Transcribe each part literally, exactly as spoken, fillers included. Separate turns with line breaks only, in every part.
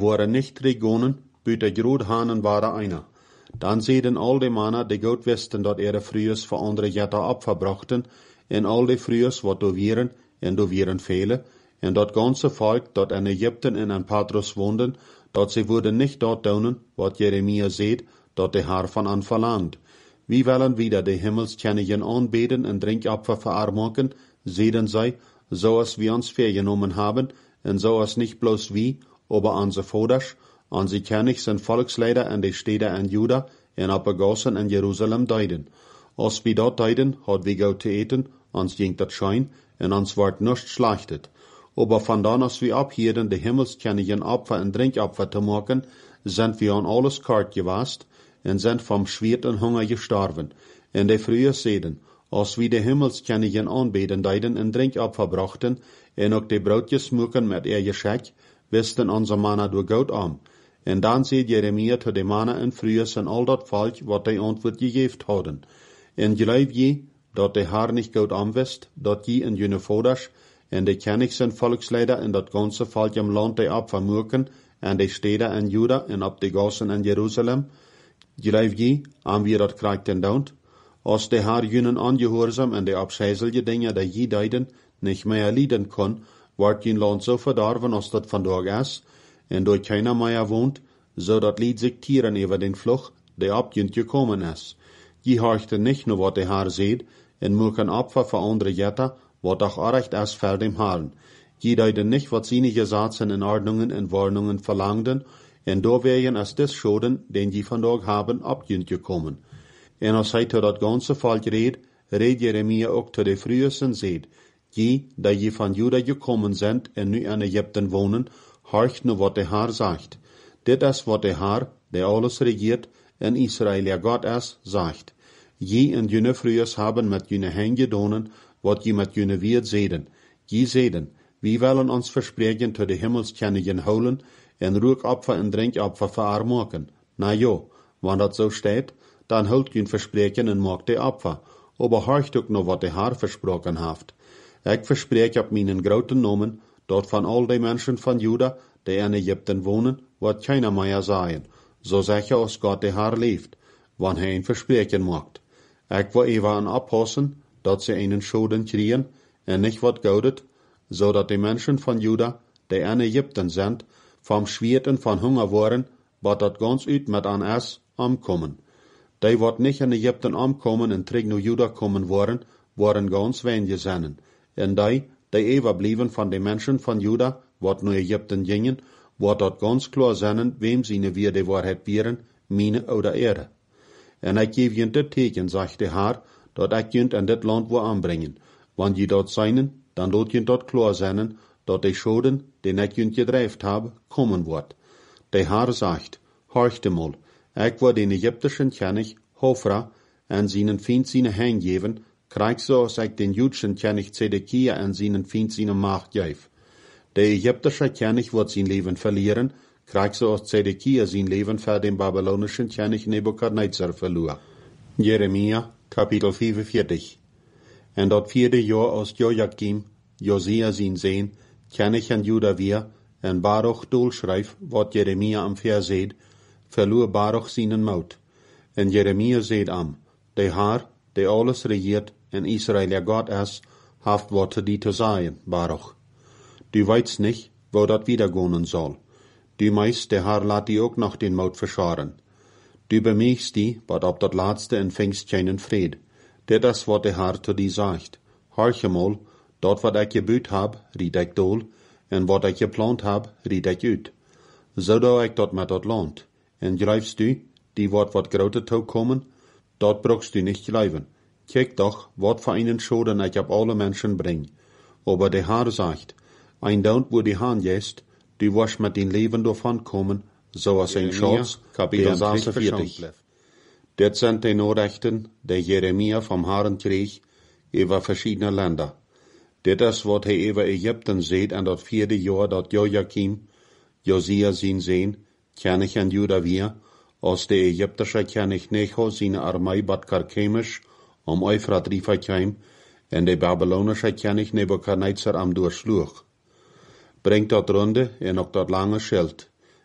waren nicht drie gonen, buiten de groothanen waren einer. Dan zeiden al de mannen die goed wisten dat ihre frues voor andere jetta opverbrachten, en al de frues wat do wieren, en do wieren vele, en dat ganze volk dat in Ägypten en in Patros woonden, dat ze worden nicht dort doen, wat Jeremia zeet, dat de haar van an verlangt. Wie willen wieder de Himmelskönigin aanbeden en drinkopfer verarmoken, zeiden zij, zoals we ons vergenomen haben, en zoals nicht bloß wie, aber onze voders, onze Königs en volksleider en de steden in Juda en op de gassen in Jeruzalem deiden. Als we dat deiden, had we gauw te eten, ons ging dat schijn, en ons wordt nicht schlachtet. Aber van dan als we abhielden, de Himmelskönigin Opfer en drinkopfer te maken, sind wir an alles kort gewast, en sind vom Schwert en Hunger gestorben. En de frühe zeiden, als we de Himmelskönigin aanbeden deiden en drinkopfer brachten, en ook de broodjes smoken met ihr Geschenk, wisten onze mannen door goud aan. En dan zei Jeremia te de mannen en frühes en al dat volk wat hij antwoord gegeven hadden. En geloof je, dat de haar niet goud aan wist, dat je en jene voders, en de Königs en volksleider en dat ganze volk im land de opfer moeken, en de steden in Juda en op de gassen in Jeruzalem, geloof je, aan wie dat krijgt daunt, als de haar junen ongehoorzaam en de afscheizelige dingen die je deiden, niet meer lieden kon, wordt je land zo verdorven als dat vandaag is, en door keiner meer woont, zodat lied zich tieren over den vlug, die op je gekomen is. Je horchte niet nur wat de haar zeed, en moeken opfer voor andere jetten, wat auch orecht is voor dem Haaren. Je deiden nicht, wat seine Gesetze en Ordnungen en Warnungen verlangden, en door wären es des Schoden, den je vandaag haben, opjunt gekommen. En als hij tot dat ganze volk reed, reed Jeremia ook tot de frühes en zeed, je, dat je van Juda gekommen sind en nu in Ägypten wonen, horcht nu wat de haar zegt. Dit is wat de haar, die alles regiert, en Israël ja God is, zegt. Je en jene frühes haben met jene hen gedonen, wat je met jene wierd zeden. Je zeden, wie willen ons verspreken tot de Himmelskönigin holen, en rookopfer en drinkopfer verarmoken. Na jo, want dat zo steht, dan hult je verspreken en maakt de opfer. Aber horcht ook nog wat de haar versproken heeft. Ik verspreek op mijn grote nomen, dat van al die mensen van Juda, die in Ägypten wonen, wat keiner meer zijn. Zo zeg je als God de haar leeft, wanneer hij een verspreken maakt. Ik wil even aan oppassen, dat ze einen Schoden kriegen, en niet wat goudet, zodat de mensen van Juda, die in Ägypten sind, vom Schwert en van Hunger worden, wat dat ganz uit met aan is, omkomen. Die wat niet in Ägypten omkomen en terug naar Juda komen worden, worden ganz wenige zijn. En die, die even blijven van de mensen van Juda, wat naar Ägypten gingen, wordt dat ganz klar zijn, wem sie weer de waarheid wieren, mine oder ere. En ik geef je dit teken, zegt de haar, dat ik je in dit land wil aanbrengen. Want je dat zijn, dan doet je dat klaar zijn, dat de schoden, die ik je gedreven heb, komen wordt. De haar zegt, horchte mal, ik wil den Ägyptischen König, Hofra, en zijn vriend zijn hand geven, krijg zoals ik den Judschen König Zedekia en zijn vriend zijn macht geef. De Ägyptische König wird sein Leben verlieren, krijg zoals Zedekia zijn leven voor den Babylonischen König Nebukadnezar verloor. Jeremia, Kapitel vierundvierzig. En dat vierde jaar als Joachim, Josia zijn zeen, König in Juda weer, en Baruch doelschrijf, wat Jeremia am verzeed, verloor Baruch zijn mout. En Jeremia zeed am, de haar, de alles regiert, en Israël ja God is, haft wat te die te zeggen, Baruch. Du weißt nicht, wo dat wiedergehen soll. Du meist, der haar laat die ook noch den mout verscharen. Du bemichst die, wat op dat laatste en vingst keinen Fried. Dit is wat de haar te die zegt. Horche mal, dat wat ik gebuut heb, ried ik dol, en wat ik geplant heb, ried ik uit. Zo doe ik dat met dat land. En grijfst du, die wat wat grote toe komen, dat brukst du nicht gleiven. Kijk doch, wat voor einen Schoden ik op alle mensen breng. Aber de haar zegt, ein Daunt wo die Haan jest, du wirst mit den Leben davon kommen, zoals een Schatz, Kapitel zesenveertig. Dit sind die Nachrichten, die Jeremia vom Herrn kreeg, über verschiedene Länder. Dit is wat hij über Ägypten seht an dat vierde Jahr dat Joachim, Josia zijn zeen, König in Juda weer, als de Ägyptische König Necho zijn armee bad Karkemisch, om Euphrat River kwam, en de Babylonische König Nebukadnezar am durchsloeg. Brengt dat runde en ook dat lange schild.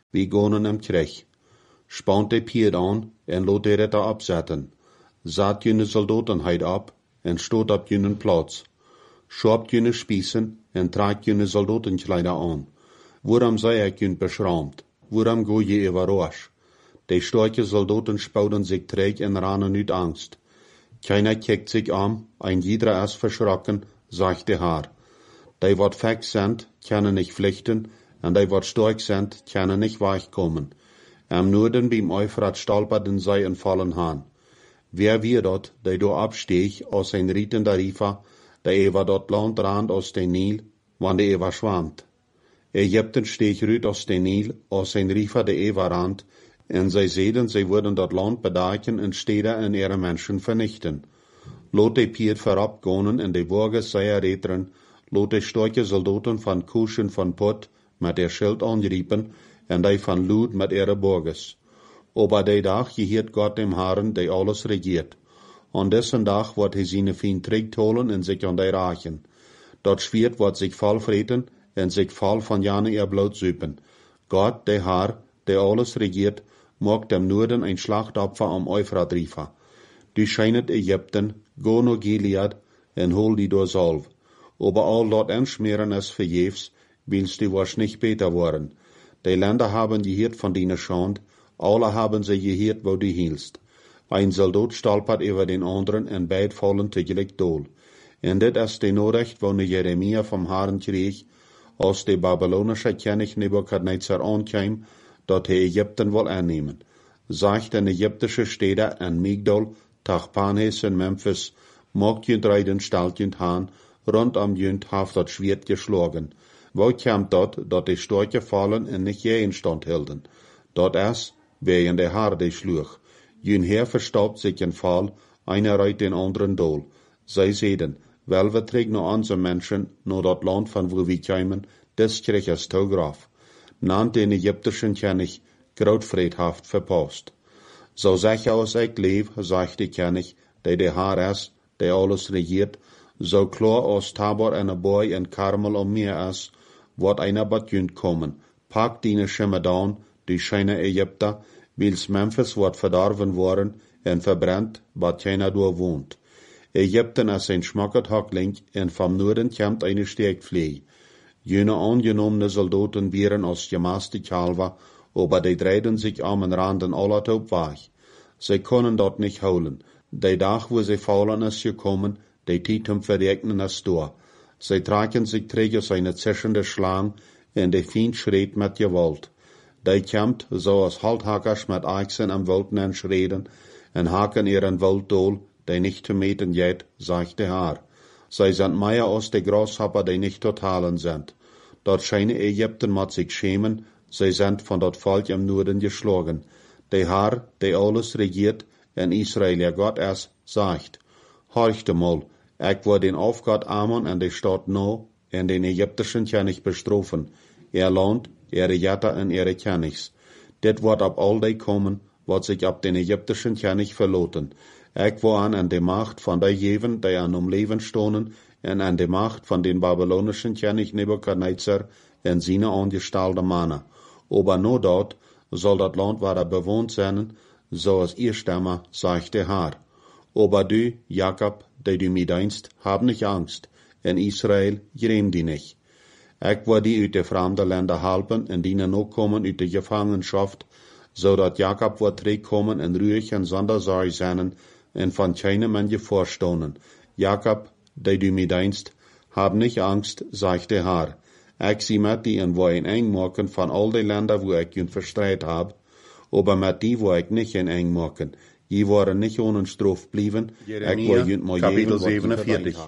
wie gonen im Krieg. Spant de Pier aan en lot de Ritter abzetten. Zat jene Soldatenheid ab en stoot op jene plaats. Schaapt jene Spießen en tragt jene Soldatenkleider aan. Waarom sei ik jene beschraamt? Waarom go je überrasch? Die starke Soldaten spauten sich träg en ranen uit Angst. Keiner kijkt sich an, ein jeder ist verschrocken, sagt der Haar. Die wat fäck sind, können nicht flüchten, en die wat stark sind, können nicht weichkommen. Am Norden beim Euphrat stolperten sie en fallen han. Wer wir dort, die do absteeg, aus ein rietender Riefer, der ewa dort Land rand aus den Nil, wann der ewa schwammt. Ägypten steeg rüt aus den Nil, aus ein Riefer der ewa rand, en zij zeiden, zij worden dat land bedaken en steden en ihre Menschen vernichten. Lot de Pier verab gonen en de Burgers seiner Retren, lot de starke Soldaten van Kusch en van Put met der Schild anriepen, en die van Lud met ihre Burgers. Aber de dag gehiert Gott dem Herrn, der alles regiert. An dessen Dag wordt hij seine Fien terugholen en sich an die rachen. Dat Schwert wordt sich voll vreten en sich voll van jane ihr Blut zuipen. Gott, der Herr, der alles regiert, maakt dem Norden ein Schlachtopfer am Euphrat-Riefer. Du scheinet Ägypten, go no Gilead, en hol die door Salv. Aber all dort anschmieren es verjefs, willst du was nicht beter worden. Die Länder haben gehiert von deiner Schand, alle haben sie gehiert, wo du hielst. Ein Soldat stolpert über den anderen en beid fallen tegelijk dool. En dit is de Norecht, wo Jeremia vom Herrn kreeg, als de babylonische König Nebukadnezar aankwam, dat hij Ägypten wil aannemen. Zag de Ägyptische Städte en Migdol, Tachpanhes en Memphis, mocht junt rijden stalt junt haan, rondom junt heeft dat Schwert geschlagen. Wo kwam dat, dat de Storche vallen en niet je in stand hielden? Dat is, wegen der Haar de sloeg. Jun Heer verstaubt sich in Fall, einer reit den anderen dool. Zij zeiden, wel we trek no onze Menschen, no dat land van wo we kwamen, des kreeg es toegraf. Nant den Ägyptischen König grootvreedhaft verpast. So zeg als ik leef, sagt de König, der der Herr is, der alles regiert, so klar als Tabor en een boy en Karmel om mir is, wordt einer bat junt kommen. Pak die Schimme down, die scheine Ägypter, wils Memphis wordt verdorven worden en verbrennt, wat keiner door woont. Ägypten is een schmackert Hockling en vom Norden komt eine Steekvlee. Jene angenommene Soldaten wären als gemaste Kalver, aber die dreiden sich am Randen aller Taub weg. Sie können dort nicht holen. Der Tag, wo sie faulen ist gekommen, der Tiet zum Verregnen ist da. Sie tragen sich träge seine zischende Schlang, en der Feind schreit mit Gewalt. Der kommt, so als Halthackers mit Eichsen am Wolten entschreden, en haken ihren Wolddohl, der nicht zu meten jet, sagt der Herr. Sie sind mehr als die Grashopper, die nicht totalen sind. Dort scheine Ägypten mat sich schämen, sie sind von dort Volk im Norden geschlagen. Der Herr, der alles regiert, en Israel ja Gott ist, sagt, horchte mal, ich will den Aufgott Ammon an der Stadt No, en den Ägyptischen König bestrafen, er Land, ihre Jätter en ihre Königs. Dit wird ab all die kommen, wat sich ab den Ägyptischen König verloten. Ich will an an die Macht von der Jeven, die an um Leben stonen, en an die Macht von den babylonischen König Nebukadnezar en seine angestellte Männer. Aber nur dort soll das Land wieder bewohnt sein, so als ihr Stamme, sagt der Herr. Aber du, Jakob, der du mir dienst, hab nicht Angst, en Israel, gräm die nicht. Ich will die uit de fremde Länder helpen en die noch kommen uit de Gefangenschaft, so dat Jakob wird terugkommen en ruhig en zonder zorg zijn en van keinem man je voorstonen. Jakob, der du mir dienst, hab nicht Angst, sagt der Herr. Ich zie met die en wo ein eng maken van al die Länder, wo ich jun verstreit hab, aber met die wo ich nicht ein eng maken. Je waren nicht ohne Straf blieben, ich wo jun mal
Kapitel siebenundvierzig.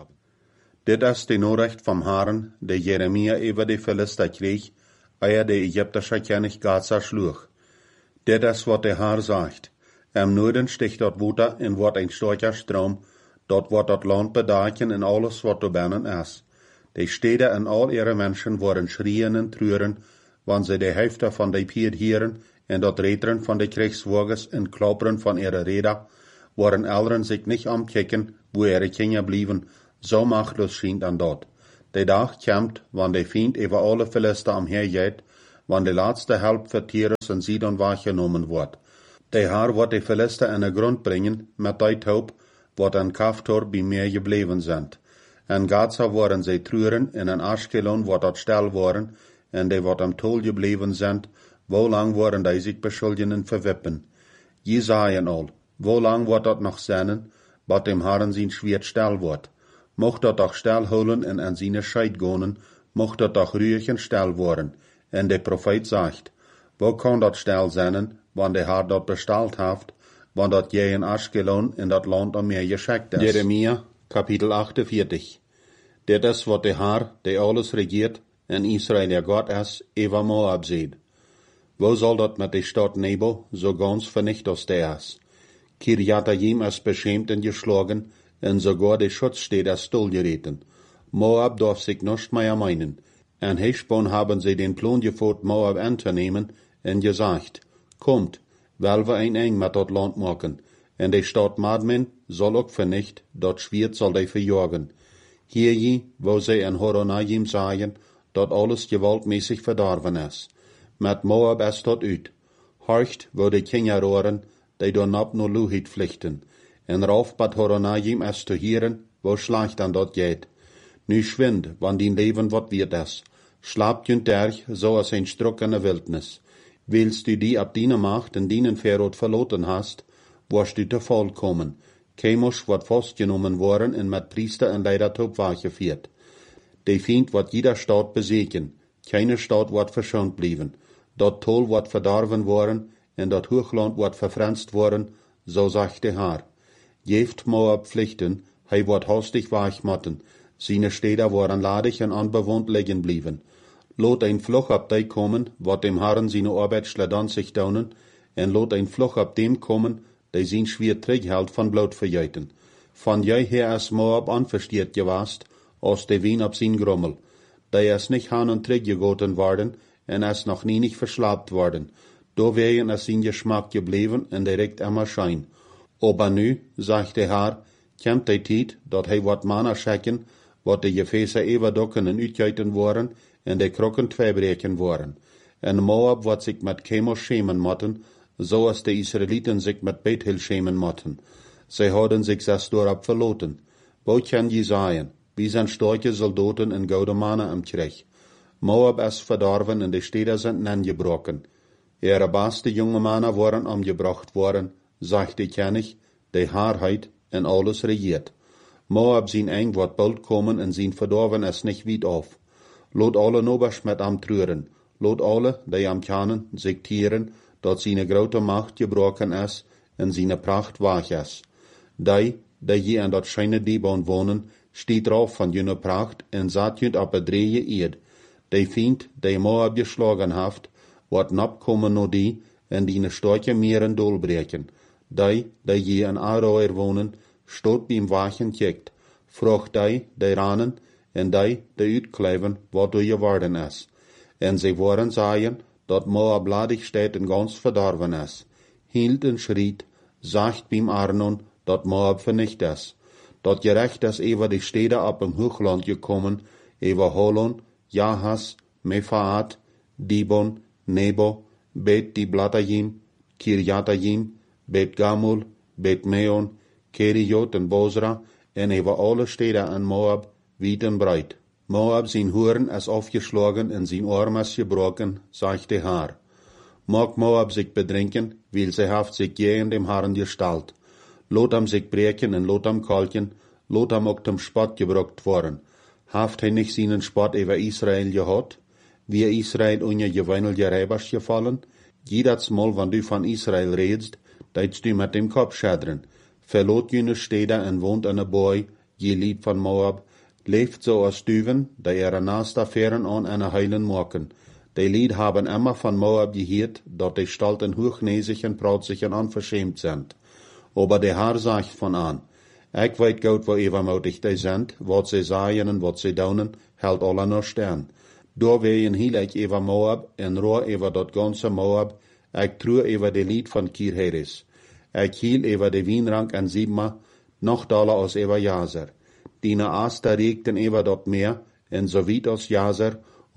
Dit is de Nachricht vom Herrn, der Jeremia über die Philister kreeg, eer der ägyptische König Gaza schlug. Dit is wat der Herr sagt. Am Norden sticht dort Wuter en wordt ein starker Strom, dort wordt dat Land bedaken en alles wat er binnen is. Die Städte en al ihre Menschen worden schrien en treuren, wann sie die Hälfte von die Pier hieren en dat Reteren von die Kriegswagens en Klappern von ihre Räder, worden Eltern sich nicht amkicken, wo ihre Kinder blieben, so machtlos schient an dort. Der Tag kommt, wann der Feind über alle Philister umhergeht, wann de laatste helft van Tyrus en Sidon waargenomen wordt. De haar wordt de Philister in de grond brengen, met die hoop, wat aan Kaftor bij meer gebleven zijn. En Gaza worden zij treuren, en aan Ashkelon wordt dat stil worden, en die wat am tol gebleven zijn, hoe lang worden die zich beschuldigen en verwippen. Je zeien al, hoe lang wordt dat nog zijn, wat dem Herren zijn schwert stil wordt. Mocht dat toch stil houden en aan zijn scheid gaan, mocht dat toch ruhig en stil worden. En de profeet zegt, wo kan dat stil zijn, wanneer de Heer dat besteld heeft, wanneer dat jij in Ashkelon in dat land om meer geschickt is. Jeremia, kapitel achtenveertig. Dit is wat de Heer, die alles regiert, en Israël der God is, over Moab zegt. Wo zal dat met de stad Nebo zo ganz vernichtet is? Kirjatayim is beschämt en geschlagen, en sogar de Schutzstätte ist stillgereten. Moab darf sich nicht mehr meinen. En Heshbon haben sie den Plan gefot, Moab anzunehmen, en gesagt, kommt, weil wir ein eng mit dat Land machen, en de Stadt Madmen soll auch vernicht, dat Schwert soll die verjagen. Hier je, wo sie in Horonayim sagen, dat alles gewaltmäßig verdorben ist. Met Moab ist dat uit. Horcht, wo de Kinder rohren, die door nab no Luhit pflichten. En rauf bad Horonayim ist zu hören, wo schlecht an dat geht. Nu schwind, wann din Leben wat wird es. Schlapt jünt derch, so als ein Struck in der Wildnis. Willst du die ab deiner Macht in deinen Verrot verloten hast, wirst du zu Fall kommen. Chemosch wird festgenommen worden und mit Priester und Leitertop wahrgeführt. Die Feind wird jeder Stadt besiegen. Keine Stadt wird verschont blieben. Dort Toll wird verdorben worden, und dort Hochland wird verfranst worden, so sagt der Herr. Jeft Moab pflichten, hij wird hastig weichmatten. Seine Städte waren ladig und unbewohnt liegen blieben. Lot ein Fluch ab die kommen, wat dem Herren seine Arbeit schledan sich daunen, en lot ein Fluch ab dem kommen, die sein schwer Träghalt von Blut verjeiten. Von jij her is Moab anverstiert gewast, aus de Wien ab sein Grummel. Die is nicht han und Träg gegoten worden, en is noch nie nicht verschlapt worden. Do wären es sein Geschmack geblieben, en direkt immer schein. Aber nu, sagt der Herr, kämmt die Tijd, dat hij wat Mana schecken, wat de Gefäße eberdocken en uitgeiten worden, en de krokken tweebreken worden. En Moab wat sich met Chemosh schämen motten, so als de Israeliten sich met Bethel schämen motten. Sie hadden sich das dorab verloten. Wo kann je sagen, wie sind starke Soldaten en gouden Mannen am Krieg. Moab ist verdorben en de Städte sind angebrochen. Ihre beste junge Männer waren umgebracht worden, sagt die König, die Wahrheit en alles regiert. Moab zijn eng wat bald kommen en zijn verdorven is nicht weit auf. Lot alle nobers met am treuren. Lot alle, die am kennen, sich tieren, dat seine grote Macht gebrochen is en seine Pracht wach is. Die, die hier in dat schöne Dibon wohnen, steht drauf von jener Pracht en zat jünt op het dreie eed. Die Feind, die Moab geschlagen haft, wat napkommen no die, en die starke Meeren dolbreken. Die, die hier in Aroer wohnen, stot beim Wachen kijkt. Vroeg die, die ranen, en die, die uitkleven, wat er geworden is. En ze worden zeggen, dat Moab ladig steht en ganz verdorven is. Hield en schriet, sagt beim Arnon, dat Moab vernicht is. Dat gerecht is over die Städte ab im Hochland gekommen, over Holon, Jahas, Mefaat, Dibon, Nebo, Bet Diblatayim, Kirjatayim, Bet Gamul, Bet Meon, Keriot en Bosra, en over alle Städte in Moab, weit en breit. Moab zijn Huren is aufgeschlagen en zijn Arm is gebroken, sagt der Herr. Mag Moab sich bedrinken, weil sie haft sich gegen dem Herrn gestalt. Lot am sich breken en lot am kalken, lot am auch dem Spott gebrocht worden. Haft hij nicht seinen Spott über Israel gehad? Wie Israel unje geweinelje Reibers gefallen? Jedes Mal, wenn du von Israel redst, deitst du mit dem Kopf schädern. Verlot jene Städte en wohnt an a Boy, je Lied von Moab, leeft so als Düven, die ihre Nastaffären an eine heilen machen. Die Lied haben immer von Moab gehört, dort die Stalten hochnäsig und prautzig und unverschämt sind. Aber der Herr sagt von an, ich weet gut, wo übermütig die sind, wat sie sagen und wat sie daunen, hält alle nur stern. Da wehen hiel ich über Moab, en rohr über dat ganze Moab, ich true über die Lied von Kirheres. Ich hiel über die Wienrang an Sibma, noch daler als über Jaser. Dine Aster regten über dat Meer, en so weit als Jaser,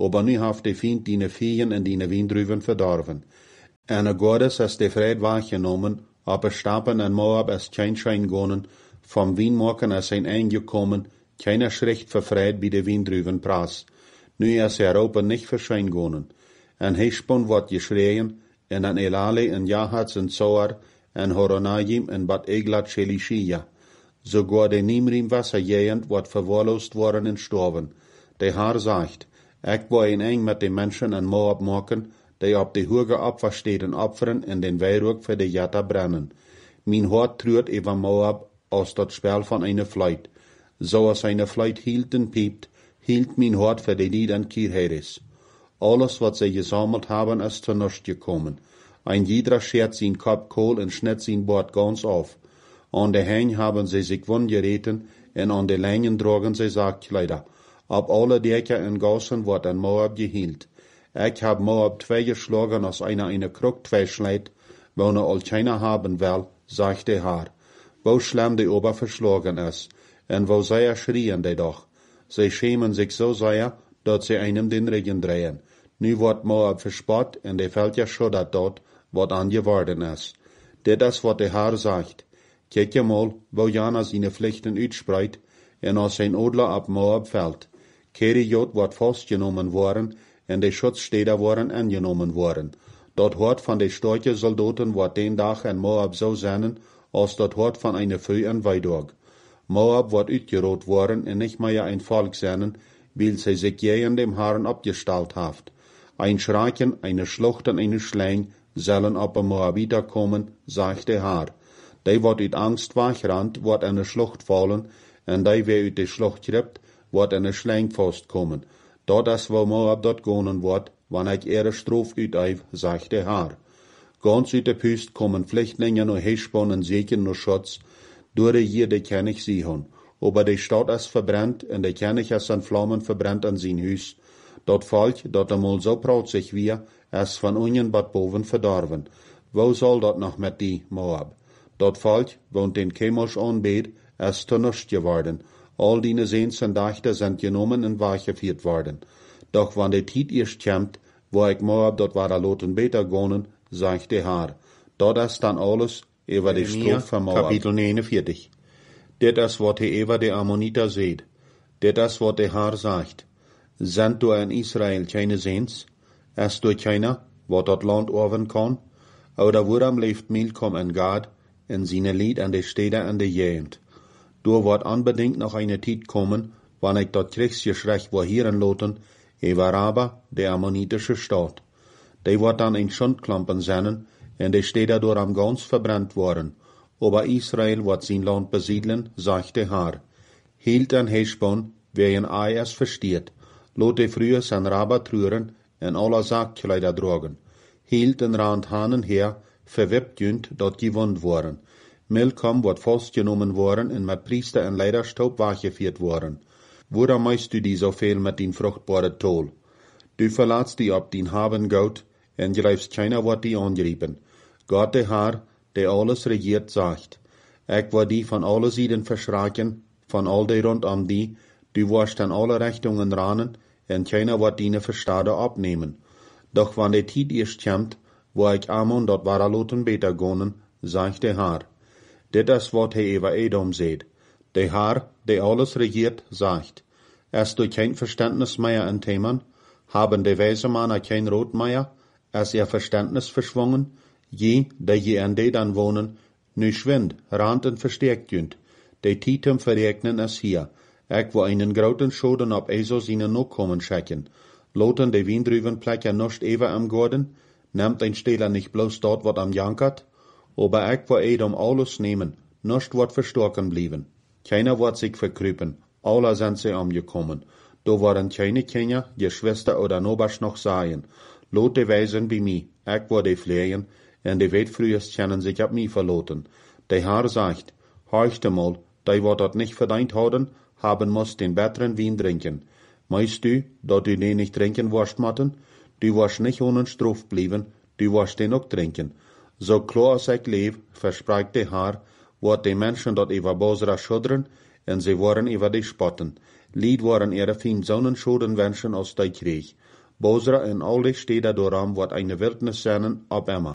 aber nu haft de Fiend die Viehen en die Wiendruven verdorven. En a Gottes has de Vrede waargenomen, op een stappen en Moab as kein Schein gonen, vom Wienmaken as zijn eingekommen, keiner schrecht verfreit bij de Wiendruven praas. Nu as Europa nicht verschein gonen. En Heshbon wordt geschreien, en an Elale en Jahats en Zoar, en Horonayim en Bat Eglat Shelishia. Sogar de Nimrim Wasserjähend wordt verwahrlost worden en storven. De Haar sagt, ik wil een eng met de mensen en Moab maken, die op de hoge opversteden opferen en den Weihrug voor de Jata brennen. Mijn hart treurt over Moab als dat spel van eine Fluit. Zoals eine Fluit hield en piept, hield mijn hart voor de Lied en Kirheres. Alles wat zij gesammelt hebben is zu nichts gekommen. Ein jeder schert zijn Kopf kohl en schnitt zijn Bord ganz auf. An de Hein haben sie sich wundgereten en an de Leinen drogen sie Sargkleider. Op alle Dächer en Gassen wordt an Moab gehielt. Ich hab Moab zwei geschlagen, als einer eine Krug zwei schleit, wo ne all keiner haben will, sagt der Herr. Wo schlimm die Ober verschlagen ist, en wo sehr schrien die doch. Sie schämen sich so sehr, dat sie einem den Regen drehen. Nu wordt Moab verspott, en de fällt ja schuddert dort, wat angeworden ist. Dit is wat der Herr sagt. Kijk je mal, wo Jana seine Pflichten uitspreit, en als zijn Odler ab Moab fällt. Keriot wordt vastgenomen worden, en de Schutzstädter worden angenomen worden. Dat hort van de starke Soldaten wordt den Dag in Moab zo zijn, als dat hort van eine Veu en Weidog. Moab wordt uitgeroot worden en nicht mehr ein Volk zijn, weil sie sich gegen dem Herrn abgestalt haft. Ein Schrecken, eine Schlucht en eine Schlein sollen op een Moabiter kommen, sagt der Herr. Die wordt uit Angst wegrannt, wordt in een Schlucht fallen, en die wer uit de Schlucht kriegt, wordt in een Schlein vastkommen. Dat is wo Moab dort gonen wordt, wanneer ik ihre Strof uiteiv, sagt der Herr. Ganz uit de Püst kommen Flüchtlinge nur Heshbon en Seken nur Schutz, door de hier de König Sihon. Aber de Stadt is verbrennt, en de König is in Flammen verbrennt an sein Huis. Dat Volk, dat einmal so proud sich wir, is van unien bat boven verdorven. Wo soll dat noch met die Moab? Dat Volk, woont den Chemosh aanbeet, is te nichts geworden. All die Seens en Dachten sind genommen en weggeführt worden. Doch wann de Tiet erst kommt, wo ich Moab dort war loten beter gonen, sagt der Herr. Dort ist dann alles über die Strophe von Moab. Kapitel neunundvierzig. Dit is wat hij over de Ammoniter seht. Dit is wat der Herr sagt. Sind du in Israel keine Seens? Ist du keiner, wat dat Land oven kann? Oder woran leeft Milkom en Gad, en seine Lied an de Städte an de Gegend? Du wordt unbedingt noch eine Tijd kommen, wann ich dat Kriegsgeschrech wo hieren loten, über Raba, der ammonitische Stadt. Die wordt dann in Schundklampen sein, en de Städte door am ganz verbrannt worden. Aber Israel wird sein Land besiedeln, sagt der Herr. Hielt an Heshbon, wer in Eias versteht. Lot de früher sein Raba trüren, en aller Sargkleider drogen. Hielt en Rand Hanen her, verwippt jünd, dort gewund worden. Milkom wordt vastgenomen worden en met priester en leiderstoop weggeführt worden. Waarom meist du die zoveel met die vruchtbare tol? Du verlaatst die op die haben goud, en grijfst keiner wordt die aangeriepen. Gott der Herr, der alles regiert, sagt, ik word die van alle Sieden verschraken, van al die rondom die, du wirst an alle Richtungen ranen, en keiner wordt die verstade opnemen. Doch wann de Tiet erst kommt, wo ich Ammon dort waraloten beter gonen, sagt der Herr. Dit is wat hij over Edom seht. Der Herr, der alles regiert, sagt, ist du kein Verständnis mehr in Themen? Haben die weise Männer kein Rot mehr? Ist ihr Verständnis verschwungen? Je, der je an de dann wohnen, nu schwind, rand en verstärkt jünd. De Titem verregnen es hier. Ich wo einen groten Schoden op Eso seine Nachkommen schecken. Loten de Wiendrüven plekken nicht ever am Gorden? Nimmt ein Stehler nicht bloß dort, wat am jankert? Aber ich wo Edom alles nehmen, nicht wird verstorken blieben. Keiner wird sich verkrüpen, alle sind sie umgekommen. Da waren keine Kinder, Geschwister oder Nobers noch sein. Lot die Weisen bei mir, ich wo die flehen, en die Weltfrühers können sich ab mir verloten. Der Herr sagt, horchte mal, die wo dort nicht verdient haben, haben muss den besseren Wein trinken. Meinst du, dass du den nicht trinken wirst, Matten? Du wirst nicht ohne Struf blieben, du wirst den auch trinken. So klar als ich lebe, verspricht der Herr, wird die Menschen dort über Bosra schudren, en sie wollen über die spotten. Lied waren ihre fien Sonnenschoden wünschen aus der Krieg. Bosra en al die steden dooram wordt eine Wildnis zijn op Emma.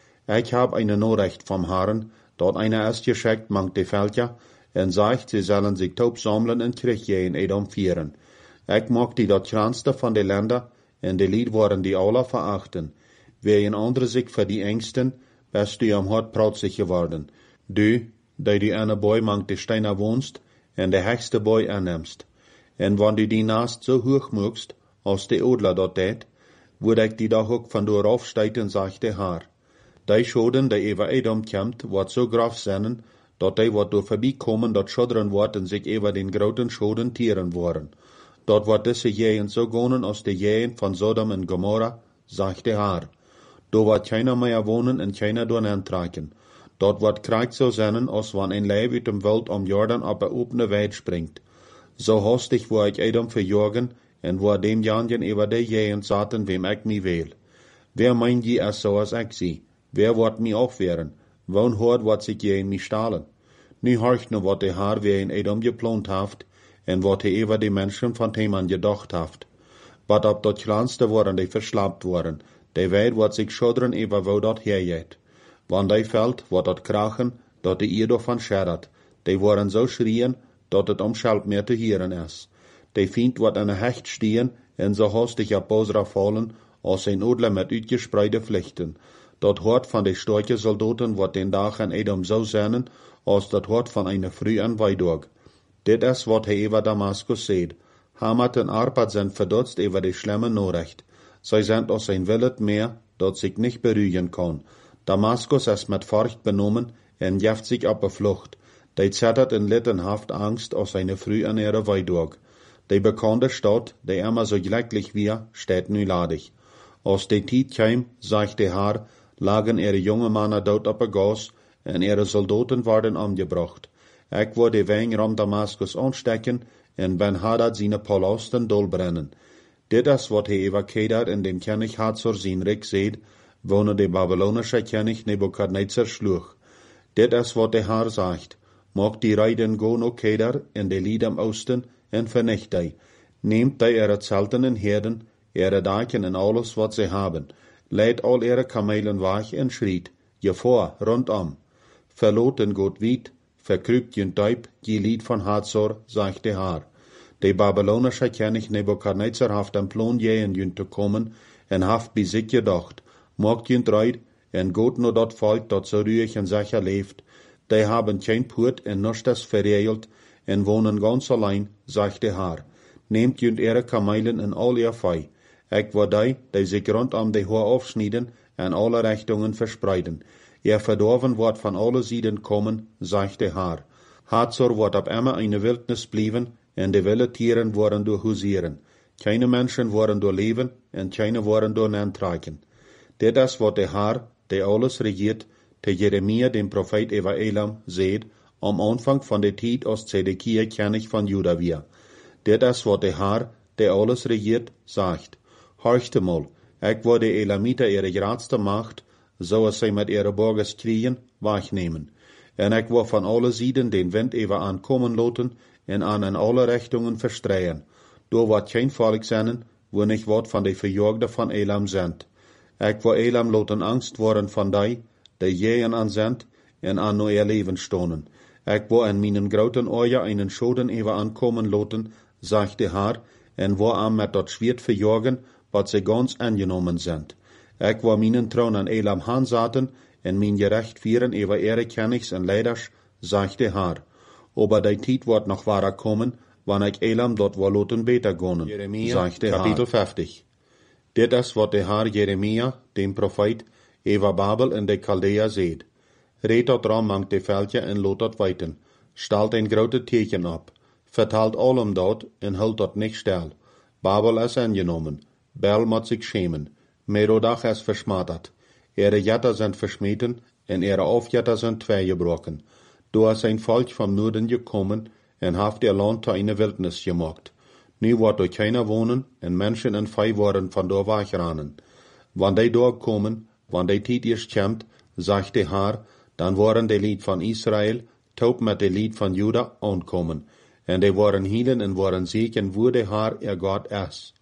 Ik heb eine Nachricht vom Herrn, dort eine ist geschickt mangt die Völker, en sagt, sie sollen sich taub sammeln en Krieg in Edom vieren. Ik mag die dat kranste van de Länder, en de Lied worden die alle verachten. Wie een andere zich voor die engsten, best du am hart prautzig geworden. Du, die die ene boy mangt de Steiner wohnst, en de hechste boy aannemst. En wann du die naast so hoch mögst, als de Odler dort deed, würde ik die dag ook van door aufsteiten, sagt de Haar. Die Schoden, die über Edom kämmt, wordt so graf zijn, dat die wordt door voorbijkomen, dat schodderen wordt en zich über den groten Schoden tieren worden. Dort wordt deze Gegend so gonen als de Gegend van Sodom en Gomorra, sagt de Haar. Dort wordt keiner mehr wohnen en keiner door aantrekken. Dort wordt Krieg so zijn, als wann een Leib uit dem Wald om Jordan op een opene Weid springt. So hastig wo ik Edom verjagen, en wo dem Janjen über de Gegend zaten, wem ik nie wil. Wer meint je es so als ik zie? Wer wordt mij aufwehren? Woon hoort wat zich je in mij stalen? Nu horcht nu wat de Haar weer in Edom geplant heeft, en wat hij über die Menschen van Teman gedacht heeft. Wat op dat kleinste worden die verslapt worden, die weet wat zich schodren über wo dat hergeht. Wann die fällt, wordt dat krachen, dat de eer van scheddert. Die worden zo schrien, dat het om schelp meer te hieren is. Die vindt wat aan een hecht stehen, en zo hastig op Bosra vallen, als een odler met uitgespreide vlechten. Dat hoort van de sterke soldaten wordt den dag in Edom zo zijn, als dat hoort van een früh en Weidog. Dit is wat hij over Damaskus zegt. Hamat en Arpad zijn verdutst over de schlimme Nachricht. Zij zijn als een willet meer, dat zich niet beruhigen kan. Damaskus is met Furcht benommen en jeft zich op de vlucht. Die zittert in littenhaft Angst als eine früh an ihre Weidog. Die bekannte Stadt, die immer so glücklich wir, steht nu ladig. Als die Tijd kwam, sagt de Haar, lagen ihre junge Männer dort op een gas en ihre Soldaten worden umgebracht. Ik wou de wijn rom Damaskus aanstecken en Ben Hadad seine Palasten dolbrennen. Dit is wat hij over Kedar in dem König Hazor zijn Rijk zegt, wonen de Babylonische König Nebukadnezar sloeg. Dit is wat de Haar sagt. Mag die Reiden go naar Kedar en de Lied am Osten en vernicht die. Nehmt die ihre Zelten en Herden, ihre Daken en alles wat sie haben. Leidt al ihre Kamelen weg en schriet, je voor, rondom. Verloot en goed wiet, verkruipt je duip, je Lied van Hazor, sagt de Haar. De Babylonische König Nebukadnezar haft een plan jeen jun te komen en haft bij zich gedacht. Maakt jun reid en goed naar dat volk dat zo ruhig en sicher leeft. Die haben geen Poort en nichts verregelt en wonen ganz allein, sagt de Haar. Nehmt jun ihre Kamelen en al ihr Vieh. Ik wou die, die zich rondom de Haar aufschneiden en alle Richtungen verspreiden. Ihr verdorven wordt van alle Sieden kommen, sagt de Haar. Hazor wordt op immer eine Wildnis blijven en de wilde Tieren worden door husieren. Keine Menschen worden door leven en keine worden door aantrekken. Dit is wat de Haar, die alles regiert, te Jeremia, dem Prophet über Elam, zegt, am Anfang van de tijd als Zedekia König van Juda weer. Dit is wat de Haar, die alles regiert, sagt. Horchte mal, ik wou de Elamiter ihre grootste macht, zoals zij met ihre burgers kriegen, wegnemen. En ik wou van alle Sieden den wind even aankomen laten en aan in alle richtungen verstreien. Door wat geen volk zijn, wo nicht wat van de verjagden van Elam sind. Ik wou Elam laten angst worden van die, die jeen aan sind en aan no ihr Leben stonen. Ik wou in meinen groten ogen einen Schoden even aankomen laten, sagt de Haar, en wou aan met dat Schwert verjagen, wat ze ganz angenommen sind. Ik wou meinen Thron an Elam hanzaten en mijn gerecht vieren über ihre Königs en Leiders, sagt de Haar. Aber die Tijd wordt nog wahrer kommen, wann ik Elam dort wou laten beter gonen,
Jeremia,
sagt de
Kapitel
Haar. vijftig. Dit is wat de Haar Jeremia, dem Prophet, über Babel en de Chaldea zegt. Reed dat ram mangt de veldje en loot dat weiten. Stalt een grote teken op. Vertelt allem dat en hult dat niet stil. Babel is angenomen. Bel moet zich schämen. Merodach is versmattert. Ihre Jetter sind verschmeten en ihre Aufjetter sind tweegebroken. Du is een volk vom Norden gekommen en haft ihr Land zu eine Wildnis gemacht. Nu wordt er keiner wohnen en Menschen en Vieh worden van door wegranen. Wann die doorkomen, wann die Tijd eerst komt, sagt de Haar, dan worden de Lied van Israël taub met de Lied van Juda aankomen. En die worden hielen en worden zieken wo de Haar ihr Gott is.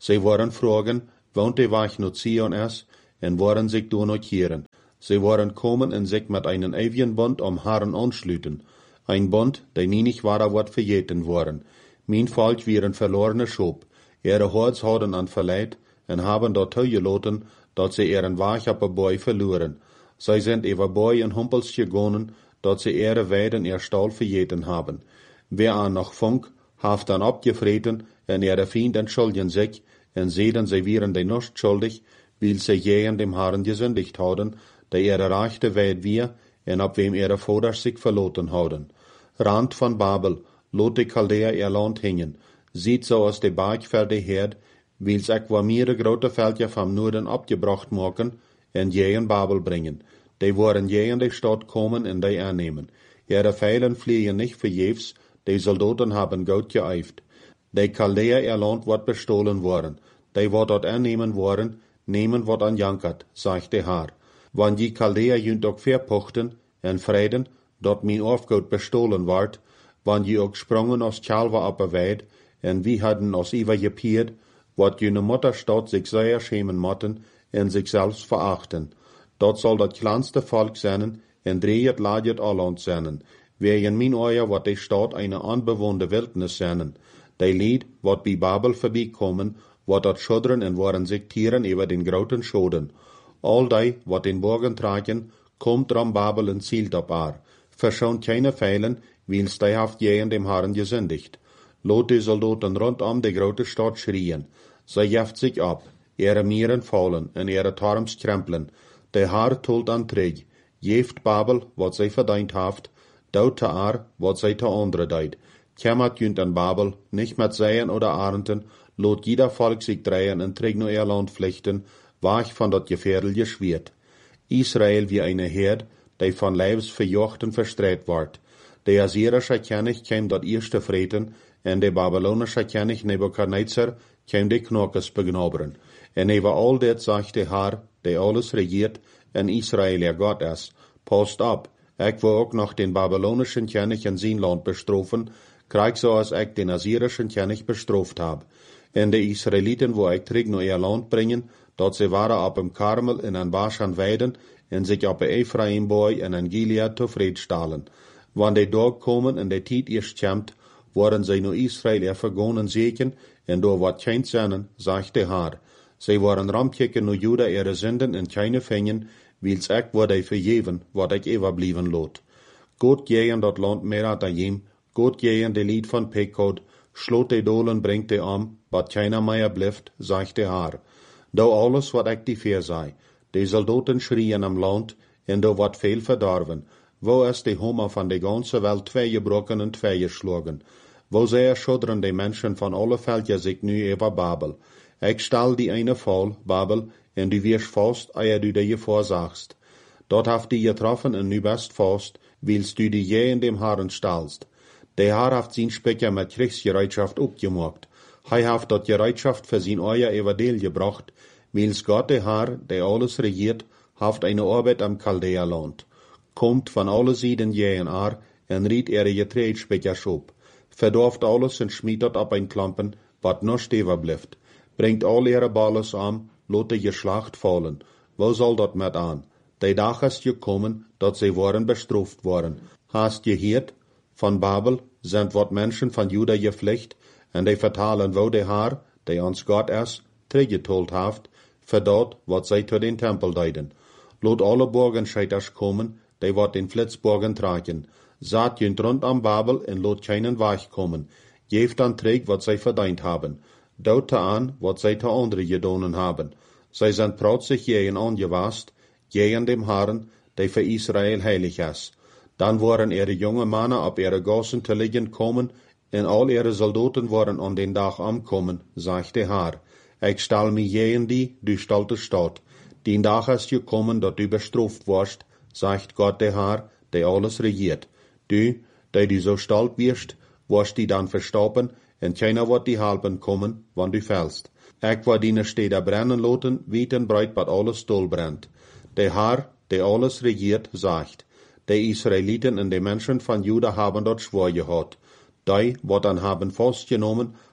Sie waren fragen, woont de Weg nach Zion ist, en waren sich do notieren. Sie waren kommen en sich mit einen ewigen Bund am Herrn anschlüten. Ein Bund, der nie nicht wahrer wird vergeten worden. Mein Volk wären verlorene Schop. Ihre Herz hadden an verleid, en haben dort gelaten, dat sie ihren Weg op een boy verloren. Sie sind über boy en humpels gegangen, dat sie ihre Weiden ihr Stall vergeten haben. Wer an noch funk, haft dann abgefreten, en ihre Feind entschuldigen sich, en sehen sie wären de nicht schuldig, weil sie je an dem Herrn gesündigt haben, der ihre rechte Weid wir, en ab wem ihre Vater sich verloten haben. Rand von Babel, lot de Chaldea ihr Land hängen, sieht so aus de Bergfelde herd, wils ek wa mehrere grote Veldje vom Norden abgebracht maken, en je in Babel bringen. Die waren je in de Stadt kommen en die annehmen. Ihre Pfeilen fliegen nicht verjefs, die Soldaten haben gut geeift. De Chaldea ihr Land wird bestohlen worden. Die wird dort annehmen worden, nehmen wird an jankert, sagt der Herr. Wann die Chaldea jünt auch verpochten, en Frieden, dort mein Aufgut bestohlen ward, wann die auch sprongen aus Chalva ab Weid, en wie hadden aus Iva gepiert, wat jene Mutterstadt sich sehr schämen motten, en sich selbst verachten. Dort soll dat kleinste Volk sein, en drehet ladet alland sein. Wer in min Oja wat die Stadt eine unbewohnte Wildnis sein. Die Lied, wat bei Babel vorbeikommen, wat dat schuddern en waren sich Tieren über den groten Schoden. All die, wat den Borgen tragen, kommt dran Babel en zielt op haar. Verschont keine Pfeilen, wils die haft je in dem Herrn gesündigt. Lot die Soldaten rundum die grote Stadt schrien. Sie jeft sich ab, ihre Mieren fallen en ihre Tarms krempeln. Der Herr tolt an Träg, jeft Babel, wat sie verdient haft, daut te ar, wat sie te andere deid. Kämmert jünt an Babel, nicht mit Seien oder Arenten, lot jeder Volk sich drehen en träg nur ihr Land flechten, wach von dat Gefärdel geschwert. Israel wie eine Herd, die von Leibs verjochten verstreit ward. Der assyrische König käm dat erste Freten, en der babylonische König Nebukadnezar käm de Knockes begnoberen. En über all dit sagt der Herr, der alles regiert, en Israel ihr Gott ist, passt ab, ich will auch noch den babylonischen König in sein Land bestrafen, krieg so als ich den assyrischen König bestraft hab. En de Israeliten, wo ich träg nur ihr Land bringen, dort sie waren ab im Karmel in an Baschan weiden, en sich ab Ephraim boy en an Gilead zufrieden stahlen. Wann die Tag kommen en de Tiet erst kämmt, worden sie nur Israel ihr vergonnen seken, en do wat kein seinen, sagt der Herr. Sie waren ramkicken nur Juda ihre Sünden en keine fängen, wils ich wurde verjeven, wat ich überblieben lot. Gott gehen dat Land mehr at ihm, Gott gehen de Lied von Pekot, schlot de Dolen bringt de am, wat keiner mehr blieft, sagt der Herr. Do alles wat ich die Fehr sei, de Soldaten schrien am Land, en do wat viel verdorven. Wo ist die Hummer von der ganzen Welt zwei gebrochen und zwei geschlagen? Wo sehr schuddern die Menschen von alle Völker sich nu über Babel? Ich stell die eine voll, Babel, en du wirst fast, ehe du dir vorsagst. Dort haft die getroffen en nu best fast, willst du die je in dem Herrn stallst. Der Herr haft sein Specker mit Kriegsgereitschaft abgemacht. Hei haft dort Gereitschaft für sein euer Evangel gebracht, wils Gott der Herr, der alles regiert, haft eine Arbeit am Chaldea-Land. Kommt von alle Seiten je in Ar, en riet ihre Getreidspeker schop. Verdorft alles en schmiedet ab ein Klampen, wat noch stever blieft. Bringt all ihre Balles an, lot de Geschlacht fallen. Wo soll dat met an? De Dag ist gekommen, dat sie waren bestraft worden. Hast gehört? Von Babel sind wat Menschen von Juda geflecht, en de vertalen wo de Haar, de ons Gott is, teruggetold haft, für dort, wat sie zu den Tempel deiden. Lot alle Burgenscheiters kommen, de wat den Flitzborgen tragen. Saat jünt rund am Babel en lot keinen Weich kommen. Jeft an träg, wat sie verdient haben. Daute an, wat sie te andere gedonen haben. Sie sind protzig jehen angewast, jehen dem Herrn, der für Israel heilig ist. Dann waren ihre junge Männer ab ihre Gossen te liegen kommen, en all ihre Soldaten waren an den Tag ankommen, sagt der Herr. Ich stall mi jehen die, du stolte Stadt. Den Tag ist gekommen, dat du bestraft warst, sagt Gott der Herr, der alles regiert. Du, der du so stolz wirst, wirst die dann verstoppen, en keiner wird die halben kommen, wann du fällst. Ich war deine Städte brennen loten, weit und breit, wat alles doll brennt. Der Herr, der alles regiert, sagt, die Israeliten und die Menschen von Juda haben dort Schwur gehad. Die, wat dann haben festgenommen,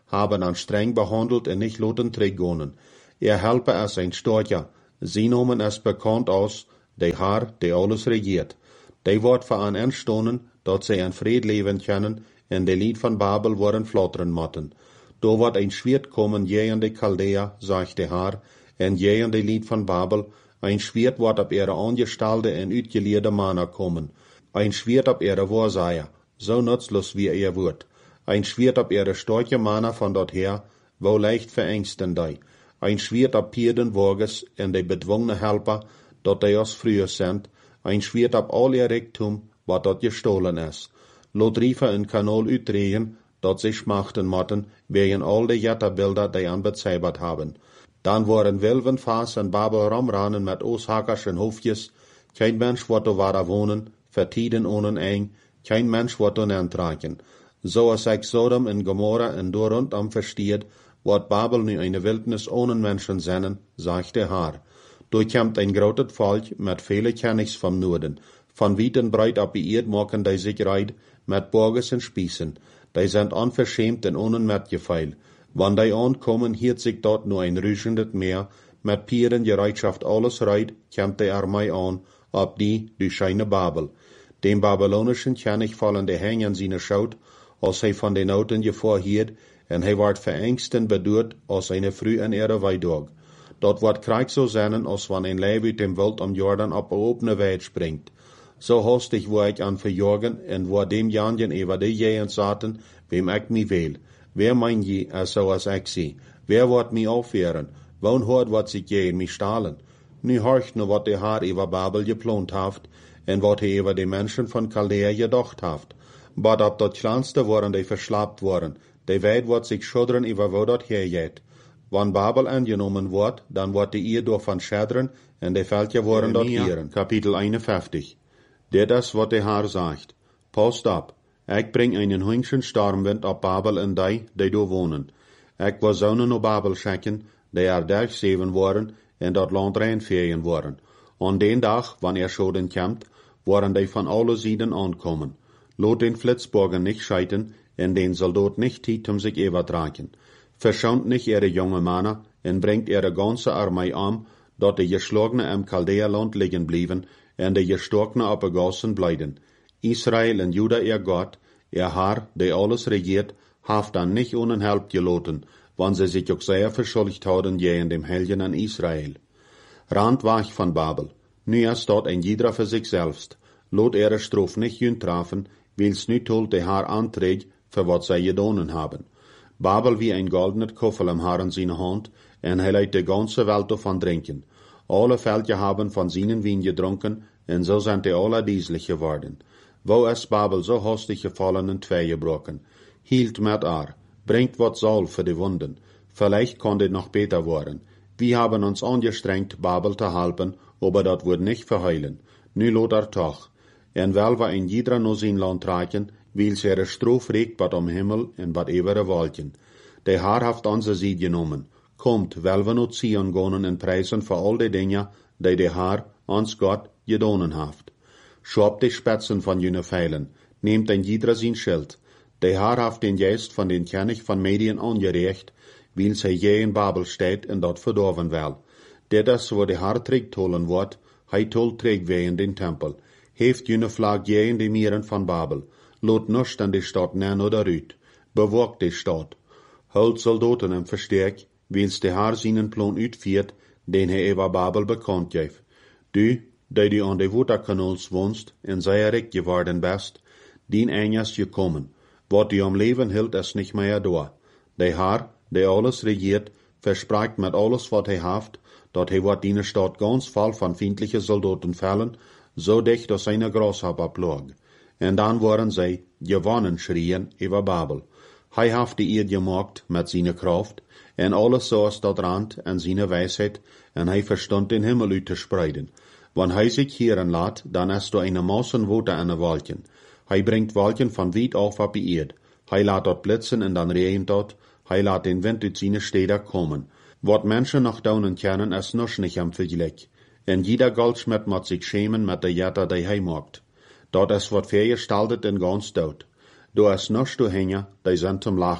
haben han streng behandelt en nicht loten teruggonen. Er helpe als ein Storcher. Sie nomen es bekannt aus, de Haar, de alles regiert. De wordt voor aan instonen, dat zij een vrede leven kunnen, en de lied van Babel worden flotteren motten. Do wordt een schwert komen je aan de Chaldea, zegt de Haar, en je aan de lied van Babel, een schwert wordt op ihre angestalde en uitgeleerde mannen komen. Ein Schwert op ihre Wahrsager, so nutzlos wie ihr wird. Ein Schwert op ihre starke Männer von dort her, wo leicht verängsten die. Ein Schwert op Pierden Wages en de bedwungene Helper, dat die als früher sind. Ein Schwert op al ihr Reichtum, wat dort gestohlen is. Lot riefen een Kanal uitdrehen, dat sie schmachten motten, wegen all de Jetterbilder, die an bezeibert haben. Dan waren Wilven Faas en Babel Ramranen met Ooshakerschen Hofjes. Kein Mensch wordt er waar wohnen, vertieden ohne eng, kein Mensch wordt er aantraken. So als ik Sodom en Gomorra en door rondom versteht, wordt Babel nu eine Wildnis ohne Menschen zijn, sagt der Haar. Durchkämmt ein groot Volk met vele Kennigs vom Norden. Von weit en breit op die Erd maken die sich reit, met Borges en Spießen. Die sind unverschämt en ohne Metgeveil. Wann die ankommen, hiert sich dort nur ein rüschendes Meer, met Pieren Gereitschaft alles reit, kämmt die Armee an, ob die, die scheine Babel. Dem babylonischen König fallen die Hänge an seine Schaut, als hij von den Noten gevorhiert, en hij wordt verängst en bedoerd, als eine früh in ihre Weidog. Dort wordt Krieg so sein, als wann ein Leib uit dem Wild am Jordan op opene Weid springt. So hastig wo ich an verjagen, en wo dem Janjen über die Jehens zaten, wem ich mi will. Wer mein je, als so als ich sie? Wer wird mi aufwehren? Wo'n hoort wat sich je in mi stahlen? Nu horcht nur wat der Haar über Babel geplant haft, en wat hij über die Menschen von Chaldea gedacht haft. But op dat kleinste worden die verslapt worden, die weet wat zich schudderen über wo dat hergeht. Wann Babel angenommen wordt, dan wordt die ihr door van schäderen, en die Völker worden dort hieren. Kapitel einundfünfzig. Dit is wat de Haar sagt. Passt op, ik bring einen hüngschen Stormwind op Babel en die, die do wohnen. Ik wil zonen op Babel schicken, die er durchzeven worden, en dat land reinveren worden. An den dag, wanneer schoden komt, worden die van alle Seiten ankommen. Lot den Flitzborgen nicht scheiten, en den Soldat nicht tiet um sich übertragen. Verschont nicht ihre junge Männer, en bringt ihre ganze Armee an, dat die Geschlagene im Chaldea-Land liegen blieben, en die Gestorkene abgegossen bleiben. Israel en Juda ihr Gott, ihr Haar, der alles regiert, haft dann nicht ohne Help geloten, wann sie sich auch sehr verschuldigt haben je in dem Helgen an Israel. Rand war ich von Babel. Nu ist dort ein jeder für sich selbst. Lot ihre Strof nicht jün trafen, wils nu tolt der Haar anträgt, für wat sie gedonen haben. Babel wie ein goldenet Koffel im Haar in seine Hand, en hij leidt de ganze Welt davon trinken. Alle Völker haben von seinen Wein getrunken, en so sind die alle dieselig geworden. Wo ist Babel so hastig gefallen in zwei gebrochen? Hielt mit ar, bringt wat soll für die Wunden. Vielleicht konnte noch besser worden. Wir haben uns angestrengt, Babel zu halten, aber dat wird nicht verheilen. Nu lot er toch. En wel war ein jeder no sein Land tragen, weil sie ihre Strof regt wat am Himmel en wat ewere Wolken. Der Haar haft onze Sied genommen. Kommt, wel we not Zion gonen en preisen für all die Dinge, die der Haar, ons Gott, gedonen haft. Schob die Spitzen von jene Pfeilen, nehmt ein jeder sein Schild. Der Haar haft den Geist von den König von Medien angerecht, weil sie je in Babel steht en dort verdorven will. Der das, wo der Haar trägt holen wird, hei tol trägt we in den Tempel. Heeft jene Flag je in die Mieren von Babel. Lot nuscht an die Stadt nen oder rüt. Bewogt die Stadt. Holt Soldaten im Verstärk, wils der Haar seinen Plan uitviert, den er über Babel bekannt geeft. Du, die du an de Waterkanals wohnst, en sehr recht geworden bist, dien eines gekommen. Wat du am Leben hielt, ist nicht mehr da. Der Haar, der alles regiert, verspricht mit alles, wat er haft, dat er wat die Stadt ganz voll von feindlichen Soldaten fallen, so dicht dass seine Grasshopper plog. En dann waren sie gewonnen schrien über Babel. Hij haft die Erd gemacht mit seiner Kraft, en alles saß dat Rand en seine Weisheit, en hij verstand den Himmel uit te spreiden. Wann hij sich hieren laat, dann ist du eine Massen Water an de Wolken. Hij bringt Wolken von weit auf op die Erd. Hij laat dort blitzen en dan regent dort. Hij laat den Wind uit seine Städte kommen. Wat Menschen nach daunen kennen, ist noch nicht am Vergleich. En jeder Goldschmied moet sich schämen mit der Jette, die hij macht. Dat is wat vergestaltet en ganz dood. Du is noch du hängen, die sind zum Lachen,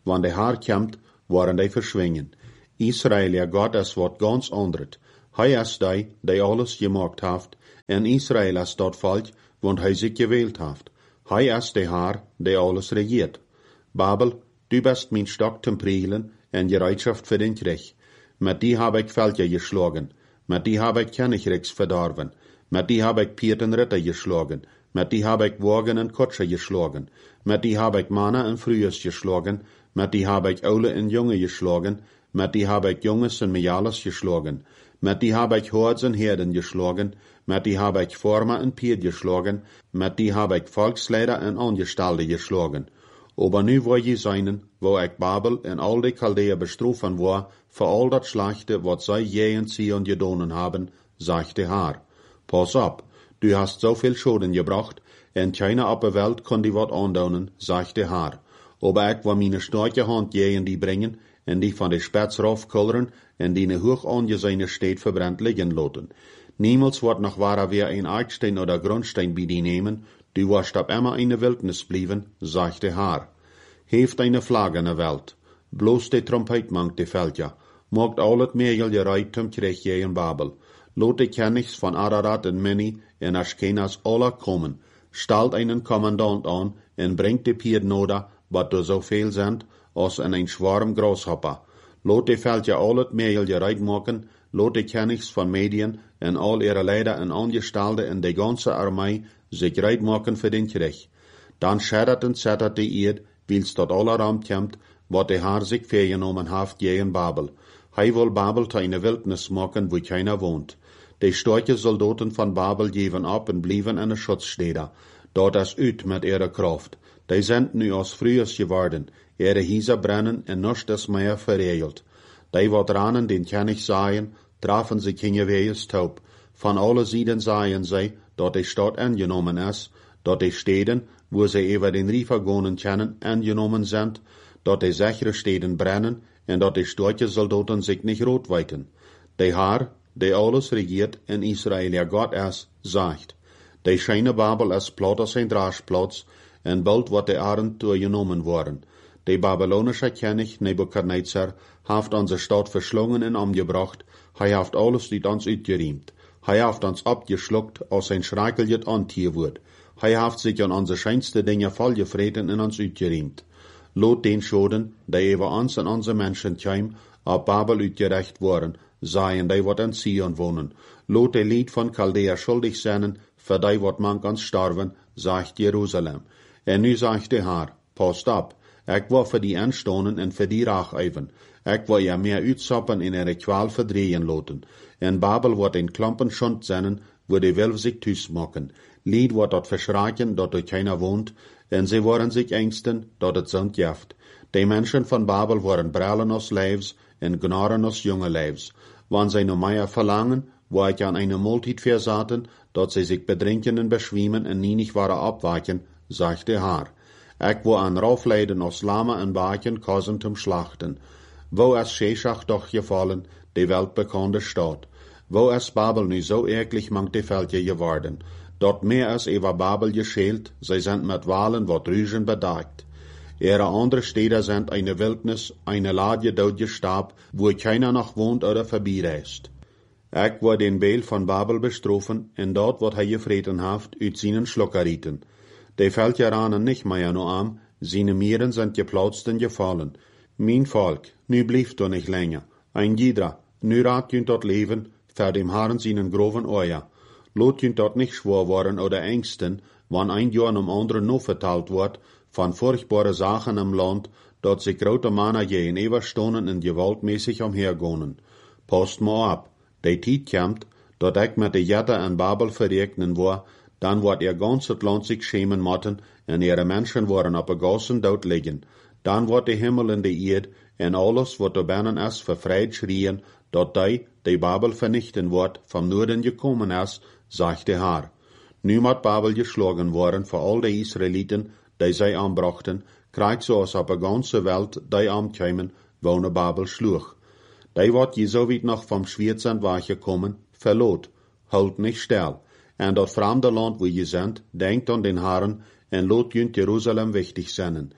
wann der Haar kommt, waren die verschwingen. Israel, ja Gott, es wird ganz anderes. Hij is die, die alles gemacht heeft, en Israel is dat volk, want hij zich gewählt heeft. Hij is de Haar, die alles regiert. Babel, du bist mijn stok zum Prielen en Gereitschaft für den Krieg. Met die habe ich Völker geschlagen, met die habe ich Königreichs verdorben, met die habe ich Pieten Ritter geschlagen, met die habe ich Wagen en Kutscher geschlagen, met die habe ich Männer en Frühes geschlagen, met die habe ich Oule en Junge geschlagen, met die habe ich Junges en Mejalas geschlagen, met die habe ich Hords en Herden geschlagen, met die habe ich Former en Pied geschlagen, met die habe ich Volksleider en Angestalde geschlagen. Aber nu wo je seinen, wo ich Babel en al die Chaldäer bestrufen war, für all dat Schlechte, wat zij je en Zion gedonen haben, sagt der Herr. Pass ab, du hast so viel Schulden gebracht, en keiner op der Welt kann die wat andonen, sagt der Herr. Aber ich will meine starke Hand je en die bringen, en die van de spets raufkulleren, en die ne hoch angesehene Stadt verbrennt liegen lassen. Niemals wird noch wahrer wer ein Eckstein oder Grundstein bei die nehmen, du wirst ab immer in der Wildnis blieben, sagt der Herr. Heeft eine Flagge in der Welt, bloß die Trompet mangt die Völker, mogt alles Mägel gereiht zum Krieg je in Babel. Lot die Königs von Ararat und Meni en Aschkenas alle kommen, stellt einen Kommandant an en bringt die Pied noda, wat du so viel sind, als in ein Schwarm Grashopper. Lot die Völker alles Mägel gereiht machen, lot die Königs von Medien en all ihre Leider en Angestellte en die ganze Armee sich reit machen für den Krieg. Dann schädert und zettert die Erd, wils dort aller Raum kommt, wat der Herr sich vergenommen haft je in Babel. Hij will Babel zu einer Wildnis machen, wo keiner wohnt. Die starke Soldaten von Babel geben ab und blieben in der Schutzstätte. Dort ist üt mit ihrer Kraft. Die sind nu als frühes geworden. Ihre Häuser brennen und nichts ist mehr verregelt. Die wat ranen den König sahen, trafen sich hingewehes taub. Von alle Seiten sahen sie, dort die Stadt angenommen ist, dort die Städten, wo sie über den Riefer gehen können, angenommen sind, dort die sichere Städten brennen, und dort die starke Soldaten sich nicht rot weiten. Der Herr, der alles regiert in Israel, ja Gott ist, sagt, die scheine Babel ist platt als ein Draschplatz, und bald wird der Arend durchgenommen worden. Der babylonische König Nebukadnezar haft unsere Stadt verschlungen und umgebracht, hij haft alles dit ons uitgeriemt. Hij haft ons abgeschluckt, als ein schreckliches Antier wird. Hij haft sich an unsere scheinste Dinge vollgefreten und uns uitgeriemt. Lot den Schoden, die über uns und unsere Menschen käm, ab Babel uitgerecht worden, seien die wat in Zion wohnen. Lot die Lied von Chaldäer schuldig seien, für die wat man ganz starven, sagt Jerusalem. En nu sagt der Herr, passt ab, ich will für die Anstonen und für die Racheiven. Ich will ja mehr uitsappen in ihre Qual verdrehen lassen. In Babel wird ein Klumpen Schund sein, wo die Wölfe sich tüß machen. Lied wird dort verschrecken, dort dort keiner wohnt, und sie wollen sich ängsten, dort es sind jaft. Die Menschen von Babel wollen brallen aus Leibs und gnarren aus junge Leibs. Wann sie noch mehr verlangen, wo ich an eine Multit versaten, dort sie sich bedrinken und beschwimmen und nie nicht waren abweichen, sagt der Herr. Ich will an Raufleiden aus Lama und Bachen kausen zum Schlachten. Wo ist Sheshach doch gefallen, die weltbekannte Stadt? Wo ist Babel nu so eklig mangt die Völker geworden? Dort mehr als über Babel geschält, sie sind mit Wahlen wat Rügen bedeckt. Ihre andere Städte sind eine Wildnis, eine Lade dort gestab, wo keiner noch wohnt oder vorbeireist. Ich will den Beel von Babel bestrufen, und dort wird er gefreten haft, uit seinen Schluckerieten. Die Völker ranen nicht mehr nur am, seine Mieren sind geplautzt und gefallen. Mein Volk, nu blieft du nicht länger. Ein jeder, nu rat jünt dort leben, für dem Herrn seinen groven Euer. Lot jünt dort nicht schwor worden oder ängsten, wann ein Jahr am anderen noch verteilt wird, von furchtbare Sachen im Land, dort sich grote Männer je in Everstonen und gewaltmäßig umhergehen. Passt mal ab, die Tijd kommt, dort ich mit der Jette an Babel verregnen war, dann wird ihr ganzes Land sich schämen motten, und ihre Menschen worden auf der Gassen dort liegen. Dann wird der Himmel in die Erde, und alles, was da binnen ist, verfreit schrien, dort die, die Babel vernichten wird, vom Norden gekommen ist, sagt der Herr. Nu mit Babel geschlagen worden für all die Israeliten, die sie anbrachten, kriegt so aus auf der ganzen Welt, die ankämen, wo ne Babel schlug. Die wird je so weit noch vom Schwierzend weggekommen, verlot, halt nicht still. En dat fremde Land, wo je sind, denkt an den Herrn, en lot jünt Jerusalem wichtig sein.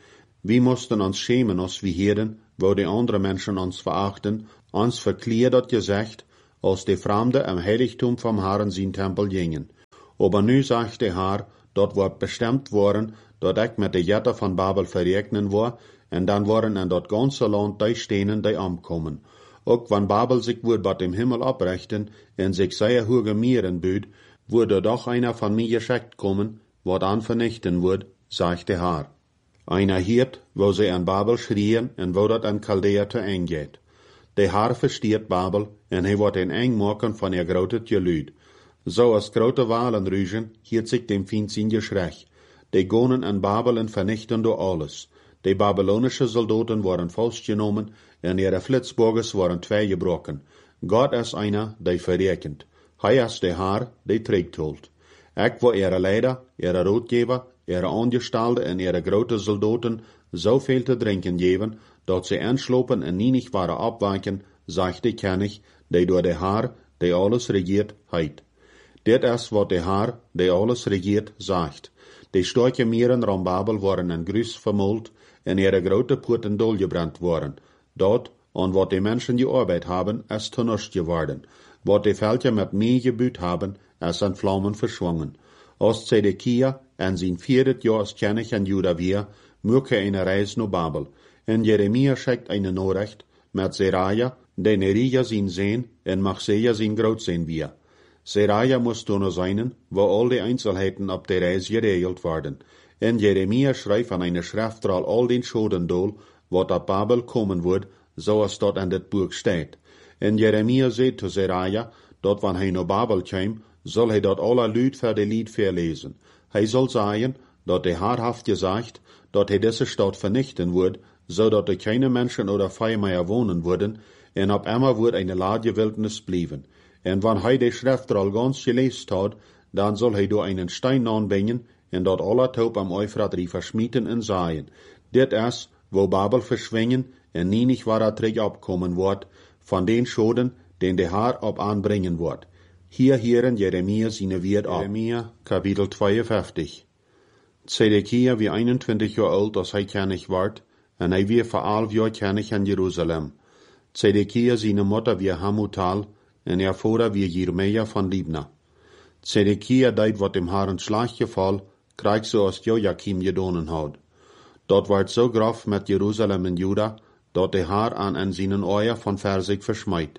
Wir mussten uns schämen, als wir Heden, wo die anderen Menschen uns verachten, uns verkleidet gesagt, als die Fremden am Heiligtum vom Herrn sein Tempel gingen. Aber nu sagt der Herr, dort wird bestimmt worden, dat ich mit der Jette von Babel verregnen war, en dann waren in dat ganze Land die stehen, die ankommen. Auch wenn Babel sich wird bat im Himmel abrichten, en sich sehr hohe Mieren büht, würde doch einer von mir geschickt kommen, wat an vernichten wird, sagt der Herr. Einer hiert, wo sie an Babel schrien, en wo dat an Chaldea te eng geht. Der Herr versteht Babel, en hij wordt een eng maken van ihr grote Gelüt. So als grote Walen rügen, hiert sich dem Feind sein Geschrei. Die gonen an Babel en vernichten do alles. Die babylonische Soldaten waren festgenommen, en ihre Flitzburgers waren twee gebrochen. Gott ist einer, der verrekent. Hij ist der Herr, der trägt holt. Ich war ihre Leider, ihre Rotgeber, ihre Angestellte en ihre grote Soldaten so viel te drinken geben, dat sie entschlopen en nie nicht waren abweichen, sagt der König, der door der Herr, der alles regiert, heit. Dit is wat der Herr, der alles regiert, sagt. Die starke Mieren rom Babel waren en Grüß vermult, en ihre grote Porten dolgebrannt worden. Dort, an wat die Menschen gearbeitet haben, ist zunicht geworden. Wat die Völker mit mir gebüht haben, ist an Flammen verschwungen. Als Zedekia en zijn vierdet Jahr als König in Juda wir, möchte eine Reise nach Babel. En Jeremia schickt eine Nachricht mit Seraja, den Nerija sein Sehn, en Machseja sein Großsehn wir. Seraja muss nur sein, wo all die Einzelheiten ab der Reise geregelt werden. En Jeremia schreibt an eine Schriftroll all den Schoden dol, wat ab Babel kommen wird, so als dort an das Buch steht. En Jeremia sagt zu Seraja, dort wann hij nach Babel käm, soll hij dort alle Lüd für die Lied verlesen. Hij soll sagen, dort der Herr haft gesagt, dort hij diese Stadt vernichten wird, so dat er keine Menschen oder Feier mehr wohnen würden, en ab einmal wird eine Lade Wildnis blieben. En wann hij die Schriftroll ganz gelesen hat, dann soll hij door einen Stein anbringen, en dort alle Taub am Euphrat verschmieden en saaien. Dit is, wo Babel verschwingen, en nie nicht war er terug abkommen wird, von den Schoden, den der Herr ab anbringen wird. Hier hören Jeremia seine Wort ab. Jeremia, Kapitel zweiundfünfzig. Zedekia wie einundzwanzig Jahre alt, als hij König ward, en hij wie voor elf Jahre König in Jerusalem. Zedekia seine Mutter wie Hamutal, en ihr Vater wie Jeremia von Libna. Zedekia deed wat dem Herrn Schlag gefall, krieg so als Joachim gedonen hat. Dort ward so grof mit Jerusalem in Juda, dat der Herr an en seinen Euer von Versig verschmeit.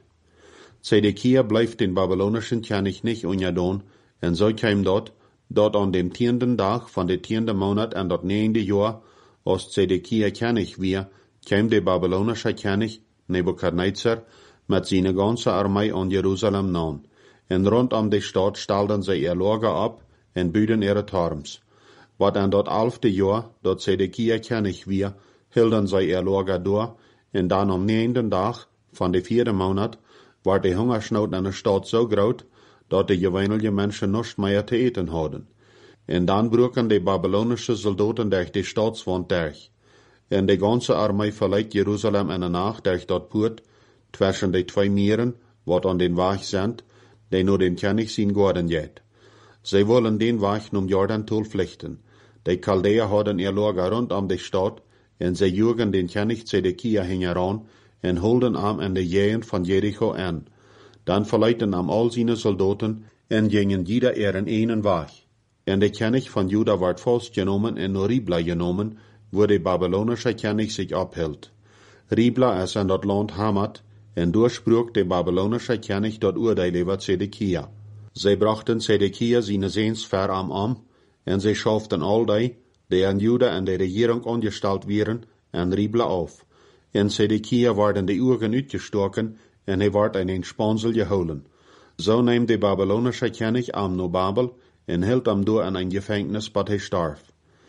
Zedekia bleef den babylonischen König nicht ungedon, en so kam dort, dort an dem tienden Tag von der tienden Monat an dat neunde Jahr, als Zedekia König wir, kam der babylonische König Nebukadnezar mit seiner ganzen Armee an Jerusalem nahen. En rund um die Stadt stellten sie ihr Lager ab en büden ihre Turms. Wat an dat elfte Jahr, dat Zedekia König wir, hielden sie ihr Lager durch, en dann am neunten Tag von der vierten Monat war die Hungersnot in der Stadt so groß, dat die gewöhnlichen Menschen nichts mehr zu eten hadden. En dann broken die babylonischen Soldaten durch die Staatswand durch. En die ganze Armee verlegt Jerusalem in der Nacht durch dat Poort, zwischen die zwei Meeren, wat an den Weg sind, die nur den König sein Gorden geht. Sie wollen den Weg um Jordan flüchten. Die Chaldäer hadden ihr Lager rund um die Stadt, en sie jugen den König Zedekia heran, en holden am in de Gegend von Jericho an. Dann verleiten am all seine Soldaten, en gingen jeder ihren einen Weg. En der König von Juda ward festgenommen en nur Ribla genommen, wo der babylonische König sich abhielt. Ribla ist in dat Land Hamat, en durchsprach der babylonische König dort Urteil über Zedekia. Sie brachten Zedekia seine Sehnsphäre am Arm, en sie schafften all die, die an Juda in der Regierung angestellt wären, en Ribla auf. En Zedekia werden die Augen uitgestoken, en hij werd in een spansel geholen. So nahm der babylonische König am no Babel, en hielt am door in een Gefängnis, bat hij starf.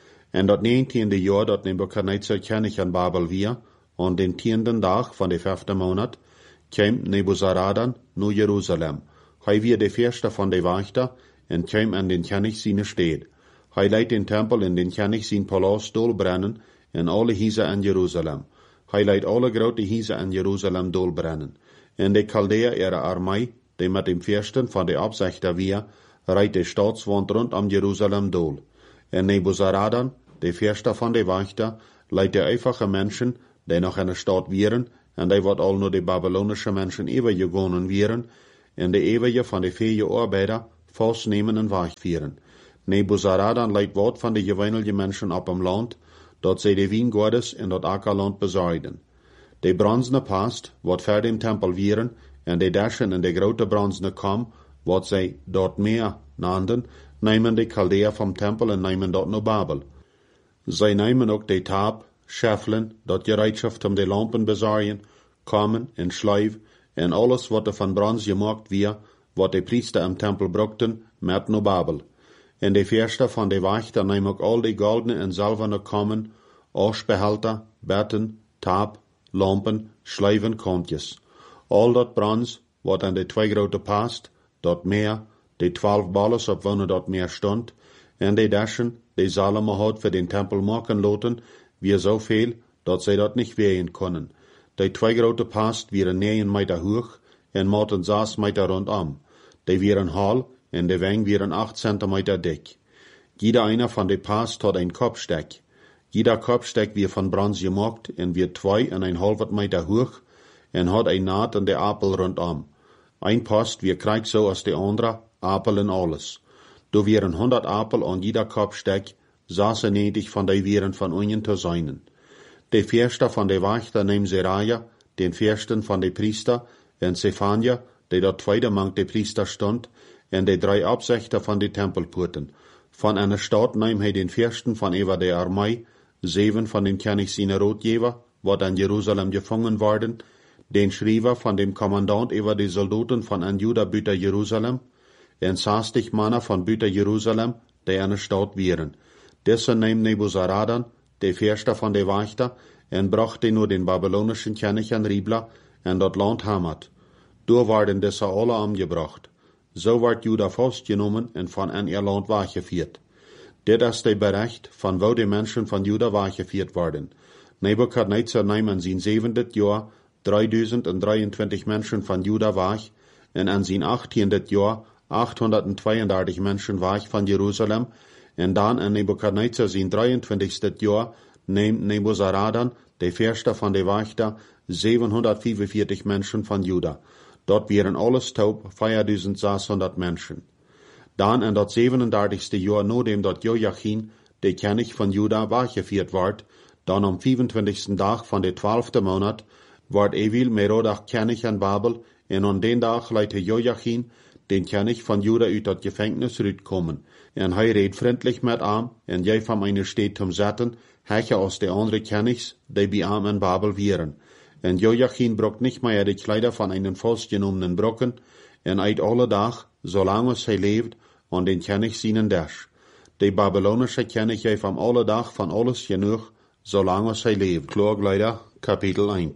En dat neuntiende Jahr, dat Nebukadnezar König an Babel wir, an den tienden Tag von der fünften Monat, kam Nebuzaradan nu Jerusalem. Hij wie der Fürste von der Wächter, en kam an den König seine Stadt. Hij leidt den Tempel in den König sein Palast dolbrennen, en alle Häuser in Jerusalem. Hij leidt alle grote Häuser in Jerusalem dolbrennen. En de Chaldäer ihre Armee, die mit dem Fürsten von der Absichter wir, reit die Staatswand rund um Jerusalem dol. En Nebuzaradan, der Fürste von der Wächter, leidt die einfache Menschen, die noch in der Stadt wären, en die wat al nur die babylonische Menschen übergegangen wären, en die ewige von die vier Arbeiter vastnemen en wegvieren. Nebuzaradan leidt wat van die gewöhnliche Menschen op im Land, dat zij de wien Gottes in dat Ackerland bezeiden. De bronzene past, wat ver dem Tempel wären, en de dashen in de grote bronzene kam, wat zij dort meer nannten, nemen de Chaldeer vom Tempel en nemen dat naar Babel. Zij nemen ook de taap, scheffelen, dat gereedschaft om de lampen bezaaien, kamen en schlijf, en alles wat er van brons gemaakt weer, wat de priester im Tempel brukten, met naar Babel. En de verste van de wachter nemen ook al de goldene en zilverne kamen, asbehalter, betten, taap, lampen, schlijven, kantjes. Al dat brons, wat aan de twee grote past, dat meer, de twaalf ballen op wonen dat meer stond, en de dashen, die Salomo had voor den Tempel maken laten, weer zoveel, dat zij dat niet wegen konden. De twee grote past wieren negen meter hoog, en maten zes meter rondom. Die wieren hal, en de weng wieren acht centimeter dik. Jeder einer van de past had een kopstek. Jeder kopstek weer van brons gemaakt, en weer twee en een half meter hoog, en had een naad en de apel rondom. Ein past weer krijgt zo als de andere, apel en alles. Do wieren honderd apel aan jeder kopstek, zesennegentig van die wieren van unien te zijnen. De verste van de wachter neemt Seraja, den versten van de priester, en Zephania, die dat tweede mank de priester stond, en de drie opzichter van de tempelpoorten. Van een stad neemt hij den versten van over de armee, zeven van den König zijn roodgever, wat aan Jeruzalem gevangen worden, den schrijver van dem commandant over de soldaten van een Juda buiten Jeruzalem, en zestig mannen van buiten Jeruzalem, die aan de stad wieren. Deze neemt Nebuzaradan, de verste van de wachter, en bracht die naar den babylonischen König en Ribla, en dat land Hamat. Door werden deze alle omgebracht. Zo werd Juda vastgenomen en van een ihr land weggevierd. Dit is de bericht van wo de mensen van Juda weggevierd worden. Nebukadnezar neemt in zijn zevende jaar drieduizend drieëntwintig mensen van Juda weg, en in zijn achttiende jaar achthonderdtweeëndertig mensen weg van Jeruzalem, en dan in Nebukadnezar zijn drieëntwintigste jaar neemt Nebuzaradan, de verste van de wachter, zevenhonderdvierenveertig mensen van Juda. Dat waren alles taub vierduizend zeshonderd mensen. Dan in dat zevenendertigste jaar nadem dat Joachim, de König van Juda, weggevierd werd, dan am vierentwintigste dag van de twaalfde maand, werd Evil Merodach König in Babel, en aan den dag leidde Joachim, den König van Juda uit dat gevangenis uitkomen, en hij reed vriendelijk met hem, en jij van eine steed zum zetten, heche als de andere Königs, die bij hem in Babel wieren. En Joachim brok nicht mehr die Kleider von einen vastgenommenen Brocken, en uit alle dag, zolang als hij leeft, aan den König seinen Dash. De babylonische König heeft am alle dag van alles genoeg, zolang als hij leeft. Klagleider, Kapitel één.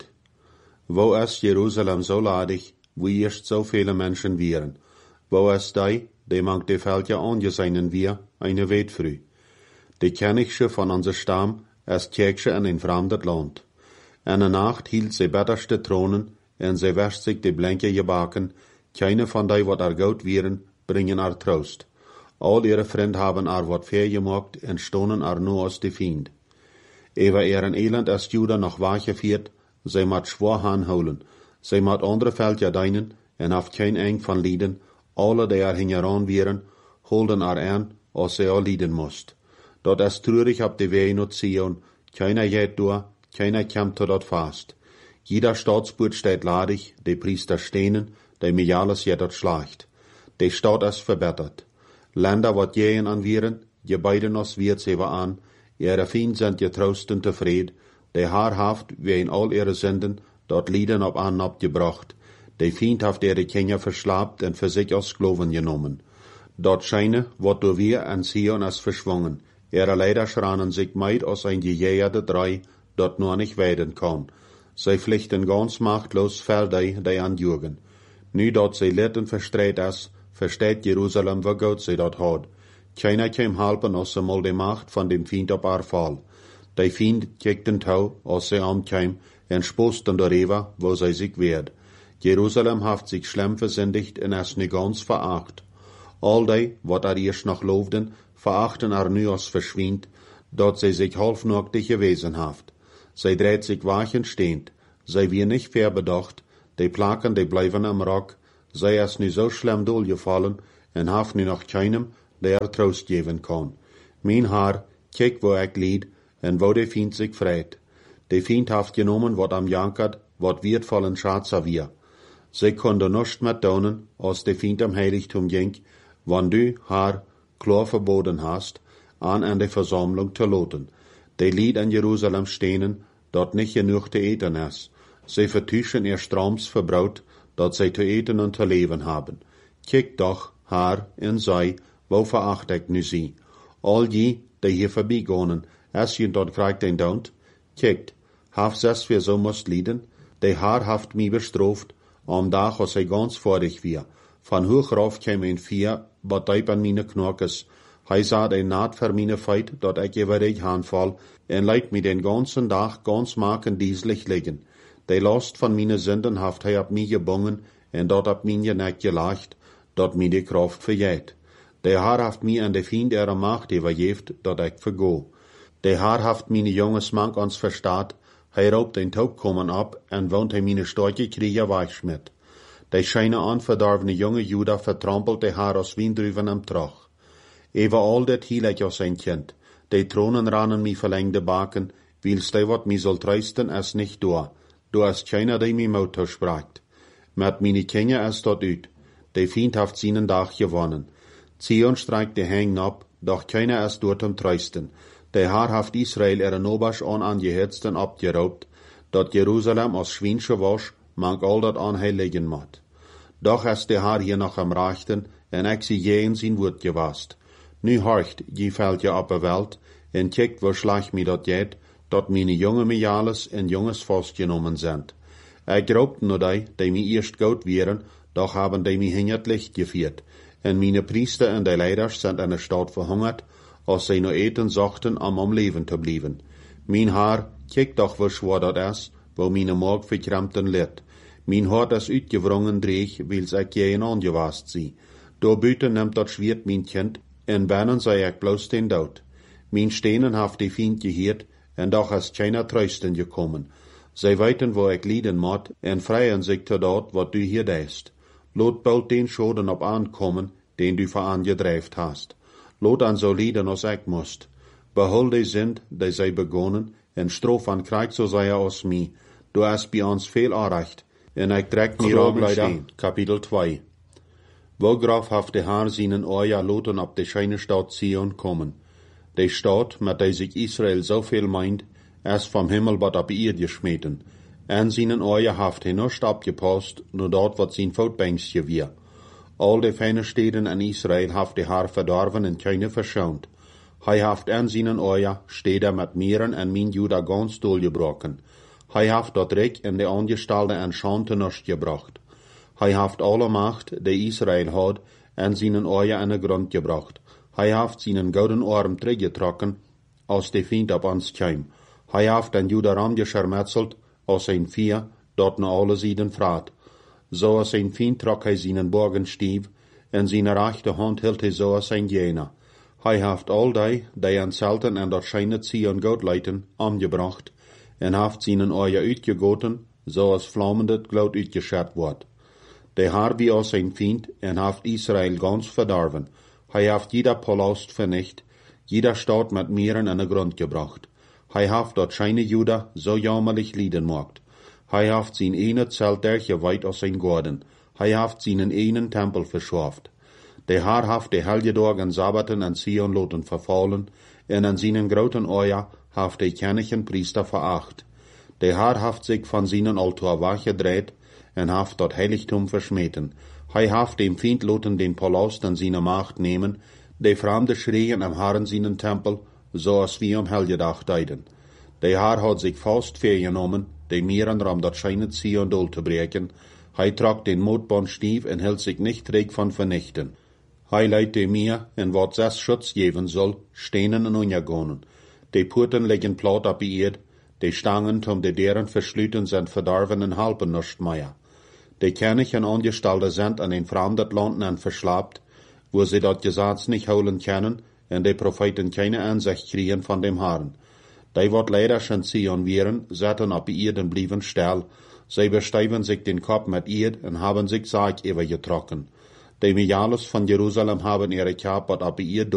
Wo is Jeruzalem so ladig, wo erst so viele Menschen wieren? Wo is die, die mank de Völker angesehen wir, eine weet früh? De Königsche von unser Stamm ist Kirche in ein fremdes Land. En de nacht hield ze betterste tronen, en ze wäscht zich de blanke gebaken, keine van die wat er goud wieren, bringen er troost. Al ihre Freund haben er wat vergemaakt, en stonen er nur als de Fiend. Ewer ihren Elend als Juda noch weggevierd, zij mat schwor aanhouden, zij mat andere Völker deinen, en haft kein eng van lieden, alle die er hingeran wieren, holden er aan, als zij al lieden moest. Dat is treurig op de wei naar Zion, keiner geht door, keiner kommt zu dort fast. Jeder Staatsburt steht ladig, die Priester stehnen, die mir alles jedert schlacht. Die Stadt ist verbessert. Länder wat jehen an wieren, je beiden os wird sie an, ihre Feind sind getrost und tevreden, die haarhaft, wie in all ihre Sünden, dort Lieden ob an abgebracht, die Feind haft ihre Kinder verslabt und für sich als Sklaven genommen. Dort scheine, wat du wir an Zion as verschwungen, ihre Leider schranen sich meid aus ein gejäherte Drei, dort nur nicht weiden kann. Sie pflichten ganz machtlos für die, die anjürgen. Nu dort sie litten verstreht es, versteht Jerusalem, wo Gott sie dort hat. Keiner käm halpen, als sie mal die Macht von dem Feind auf ihr Fall. Die Feind kickten tau, als sie ankäm, en sposten darüber, wo sie sich wehrt. Jerusalem haft sich schlimm versündigt und es nicht ganz veracht. All die, wat er erst noch loofden, verachten er nu als verschwind, dort sie sich halfnachtig gewesen haft. Sie dreht sich wachend stehend, sie wir nicht verbedacht, die Plaken, die bleiben am Rock, sei es nu so schlimm durchgefallen, en haft nu noch keinem, der Trost geben kann. Mein Haar, kijk wo ich lied, en wo der Feind sich freit. Der Feind haft genommen, wat am jankert, wat wertvollen Schatzer wir. Sie konnte nicht mehr tun, als der Feind am Heiligtum ging, wann du haar klar verboten hast, an an der Versammlung zu loten. Die Lied an Jerusalem stehen, dort nicht genug zu eten ist. Sie vertüschen ihr Stroms verbraut, dort sie zu eten und zu leben haben. Kijk doch, haar, en sei, wo veracht ich nu sie. All die, die hier vorbeigonen, es je dort kriegt ein Daunt. Kijkt, haft es wir so muss lieden, die haar haft mi bestraft, am Tag, als hij ganz vorig wir. Van hoog rauf käme ein vier, wat duip an meine Knorkes. Hij saht ein naad voor meine feit, dat ik je ik aanval, en leidt mi den ganzen Tag ganz maken dieslich liggen. Die Last van meine Sünden haft hij op mi gebungen, en dat op mijn nek gelacht, dat mi die Kraft verjeet. Die haar haft mi an de Feind ihre Macht übergeeft, dat ik vergo. Die haar haft meine jonges Mank ans verstaat, hij raubt den Taub kommen ab, en woont hij meine starke Krieger weichschmidt. Die scheine anverdarvene jonge Juda vertrampelt die haar als Wiendruven am Trach. Ewa al dat hiel ik als een kind, die Thronen ranen mi verlängde Baken, wils die wat mi soll trösten, es nicht doa. Du hast keiner, die mi Mauter spragt. Met meine Kinder es dort uit, die Feind haft seinen Dach gewonnen. Zion streikt die Hängen ab, doch keiner es dort um trösten. Die haar haft Israel ihre Nobasch an angehetzten abgeraubt, dat Jerusalem als Schwinsche wasch, mank all dat anheiligen mat. Doch es die haar hier noch am Rechten, en ik sie je in zijn Wort gewast. Nu horcht, je fällt ja ab der Welt, en kijkt wo schlag mi dat jet, dat meine jonge Mijales en jonges vastgenommen sind. Ik glaubte nur die, die mi erst gut wären, doch haben die mi hingert Licht geführt, en meine Priester en die Leiders sind in der Stadt verhungert, als sie nur eten zochten, um am Leben zu bleiben. Mein Haar, kijk doch wo schwer dat is, wo meine Maag verkrampten litt. Mein Hart is uitgewrongen dreig, wils ik jein angewast zie. Door buiten nimmt dat Schwert mein Kind, en binnen sei ik bloos den Dood. Mein Stenen haft die Feind geheert, en doch is keiner Trösten gekommen. Zij weten wo ik lieden moet, en freien sich tot dat wat du hier deist. Lot bald den Schoden op aankommen, den du verangedreift hast. Lot an so lieden als ik moest. Behol die Sind, die zij begonnen, en strof an Krieg so sei aus mi. Du hast bei uns viel Anrecht, en ik trek mir Rogleider, Kapitel zwei. Wo graf haft de haar seinen Oja loten op de scheine Stadt Zion kommen. De Stadt, mit der sich Israel so viel meint, es vom Himmel wat op ihr geschmeten. En seinen Oja haft he nicht abgepasst, nur dort wat sein Voetbankje wir. All de feine Städten in Israel haft de haar verdorven en keine verschont. Hij haft en seinen Oja Städte mit Meeren en min Juda ganz doorgebrochen. Hij haft dat Reich in de Angestalten en Schante nicht gebracht. Hij haft alle Macht, die Israel had, en seinen Oja in de Grund gebracht. Hij haft seinen gouden Arm teruggetrokken, als de Feind op ons kwam. Hij haft den Judaram geschermetzelt, als zijn vier, dat na alle Sieden fraat. Zo als zijn Feind trok hij seinen Borgenstief, en seine rechte Hand hield hij zo als zijn Jener. Hij haft al die, die aan Zelten en dat scheine Zion Gott leiten, omgebracht, en haft seinen Oja uitgegoten, zo als vlammend gloed uitgeschert wordt. De haar wie als zijn Feind, en haft Israel ganz verdorven. Hij haft jeder Palast vernicht, jeder Stadt mit Meeren in de Grund gebracht. Hij haft dat scheine Juda so jammerlich lieden mocht. Hij haft zijn ene Zelt dergeweit aus zijn Gorden. Hij haft seinen einen Tempel verschaft. De haar haft de Helgedag en Sabbaten en Zion loten verfallen, en an seinen groten Oja haft de kennigen Priester veracht. De haar haft sich van seinen Altar weggedreht, en haft dat Heiligtum verschmeten. Hij haft dem Feind loten den Palast an seine Macht nehmen, de Fremde schreien am Herren seinen Tempel, so als wie am Helgedag deiden. De haar hat sich fast vergenommen, de Meeren ram dat scheine Zion dol te breken. Hij trok den Motbandstief en hield sich nicht träg van vernichten. Hij leidt de Meer, en wat zes Schutz geven soll, stenen en unjagonen. De Purten liggen plat op die Erd, de Stangen tom de deren verschluten sind verdorven en halpen nicht mehr. De Könige Angestellte sind an den fremden Landen verschlapt, wo sie dat Gesetz nicht holen können, en die Propheten keine Ansicht kriegen von dem Herrn. Die wird leider schon Zion wären, zaten auf die Erde blieben still. Sie besteiven sich den Kopf mit Erd und haben sich Sarg übergetrocken. Die Mijalus von Jerusalem haben ihre Körper auf die Erde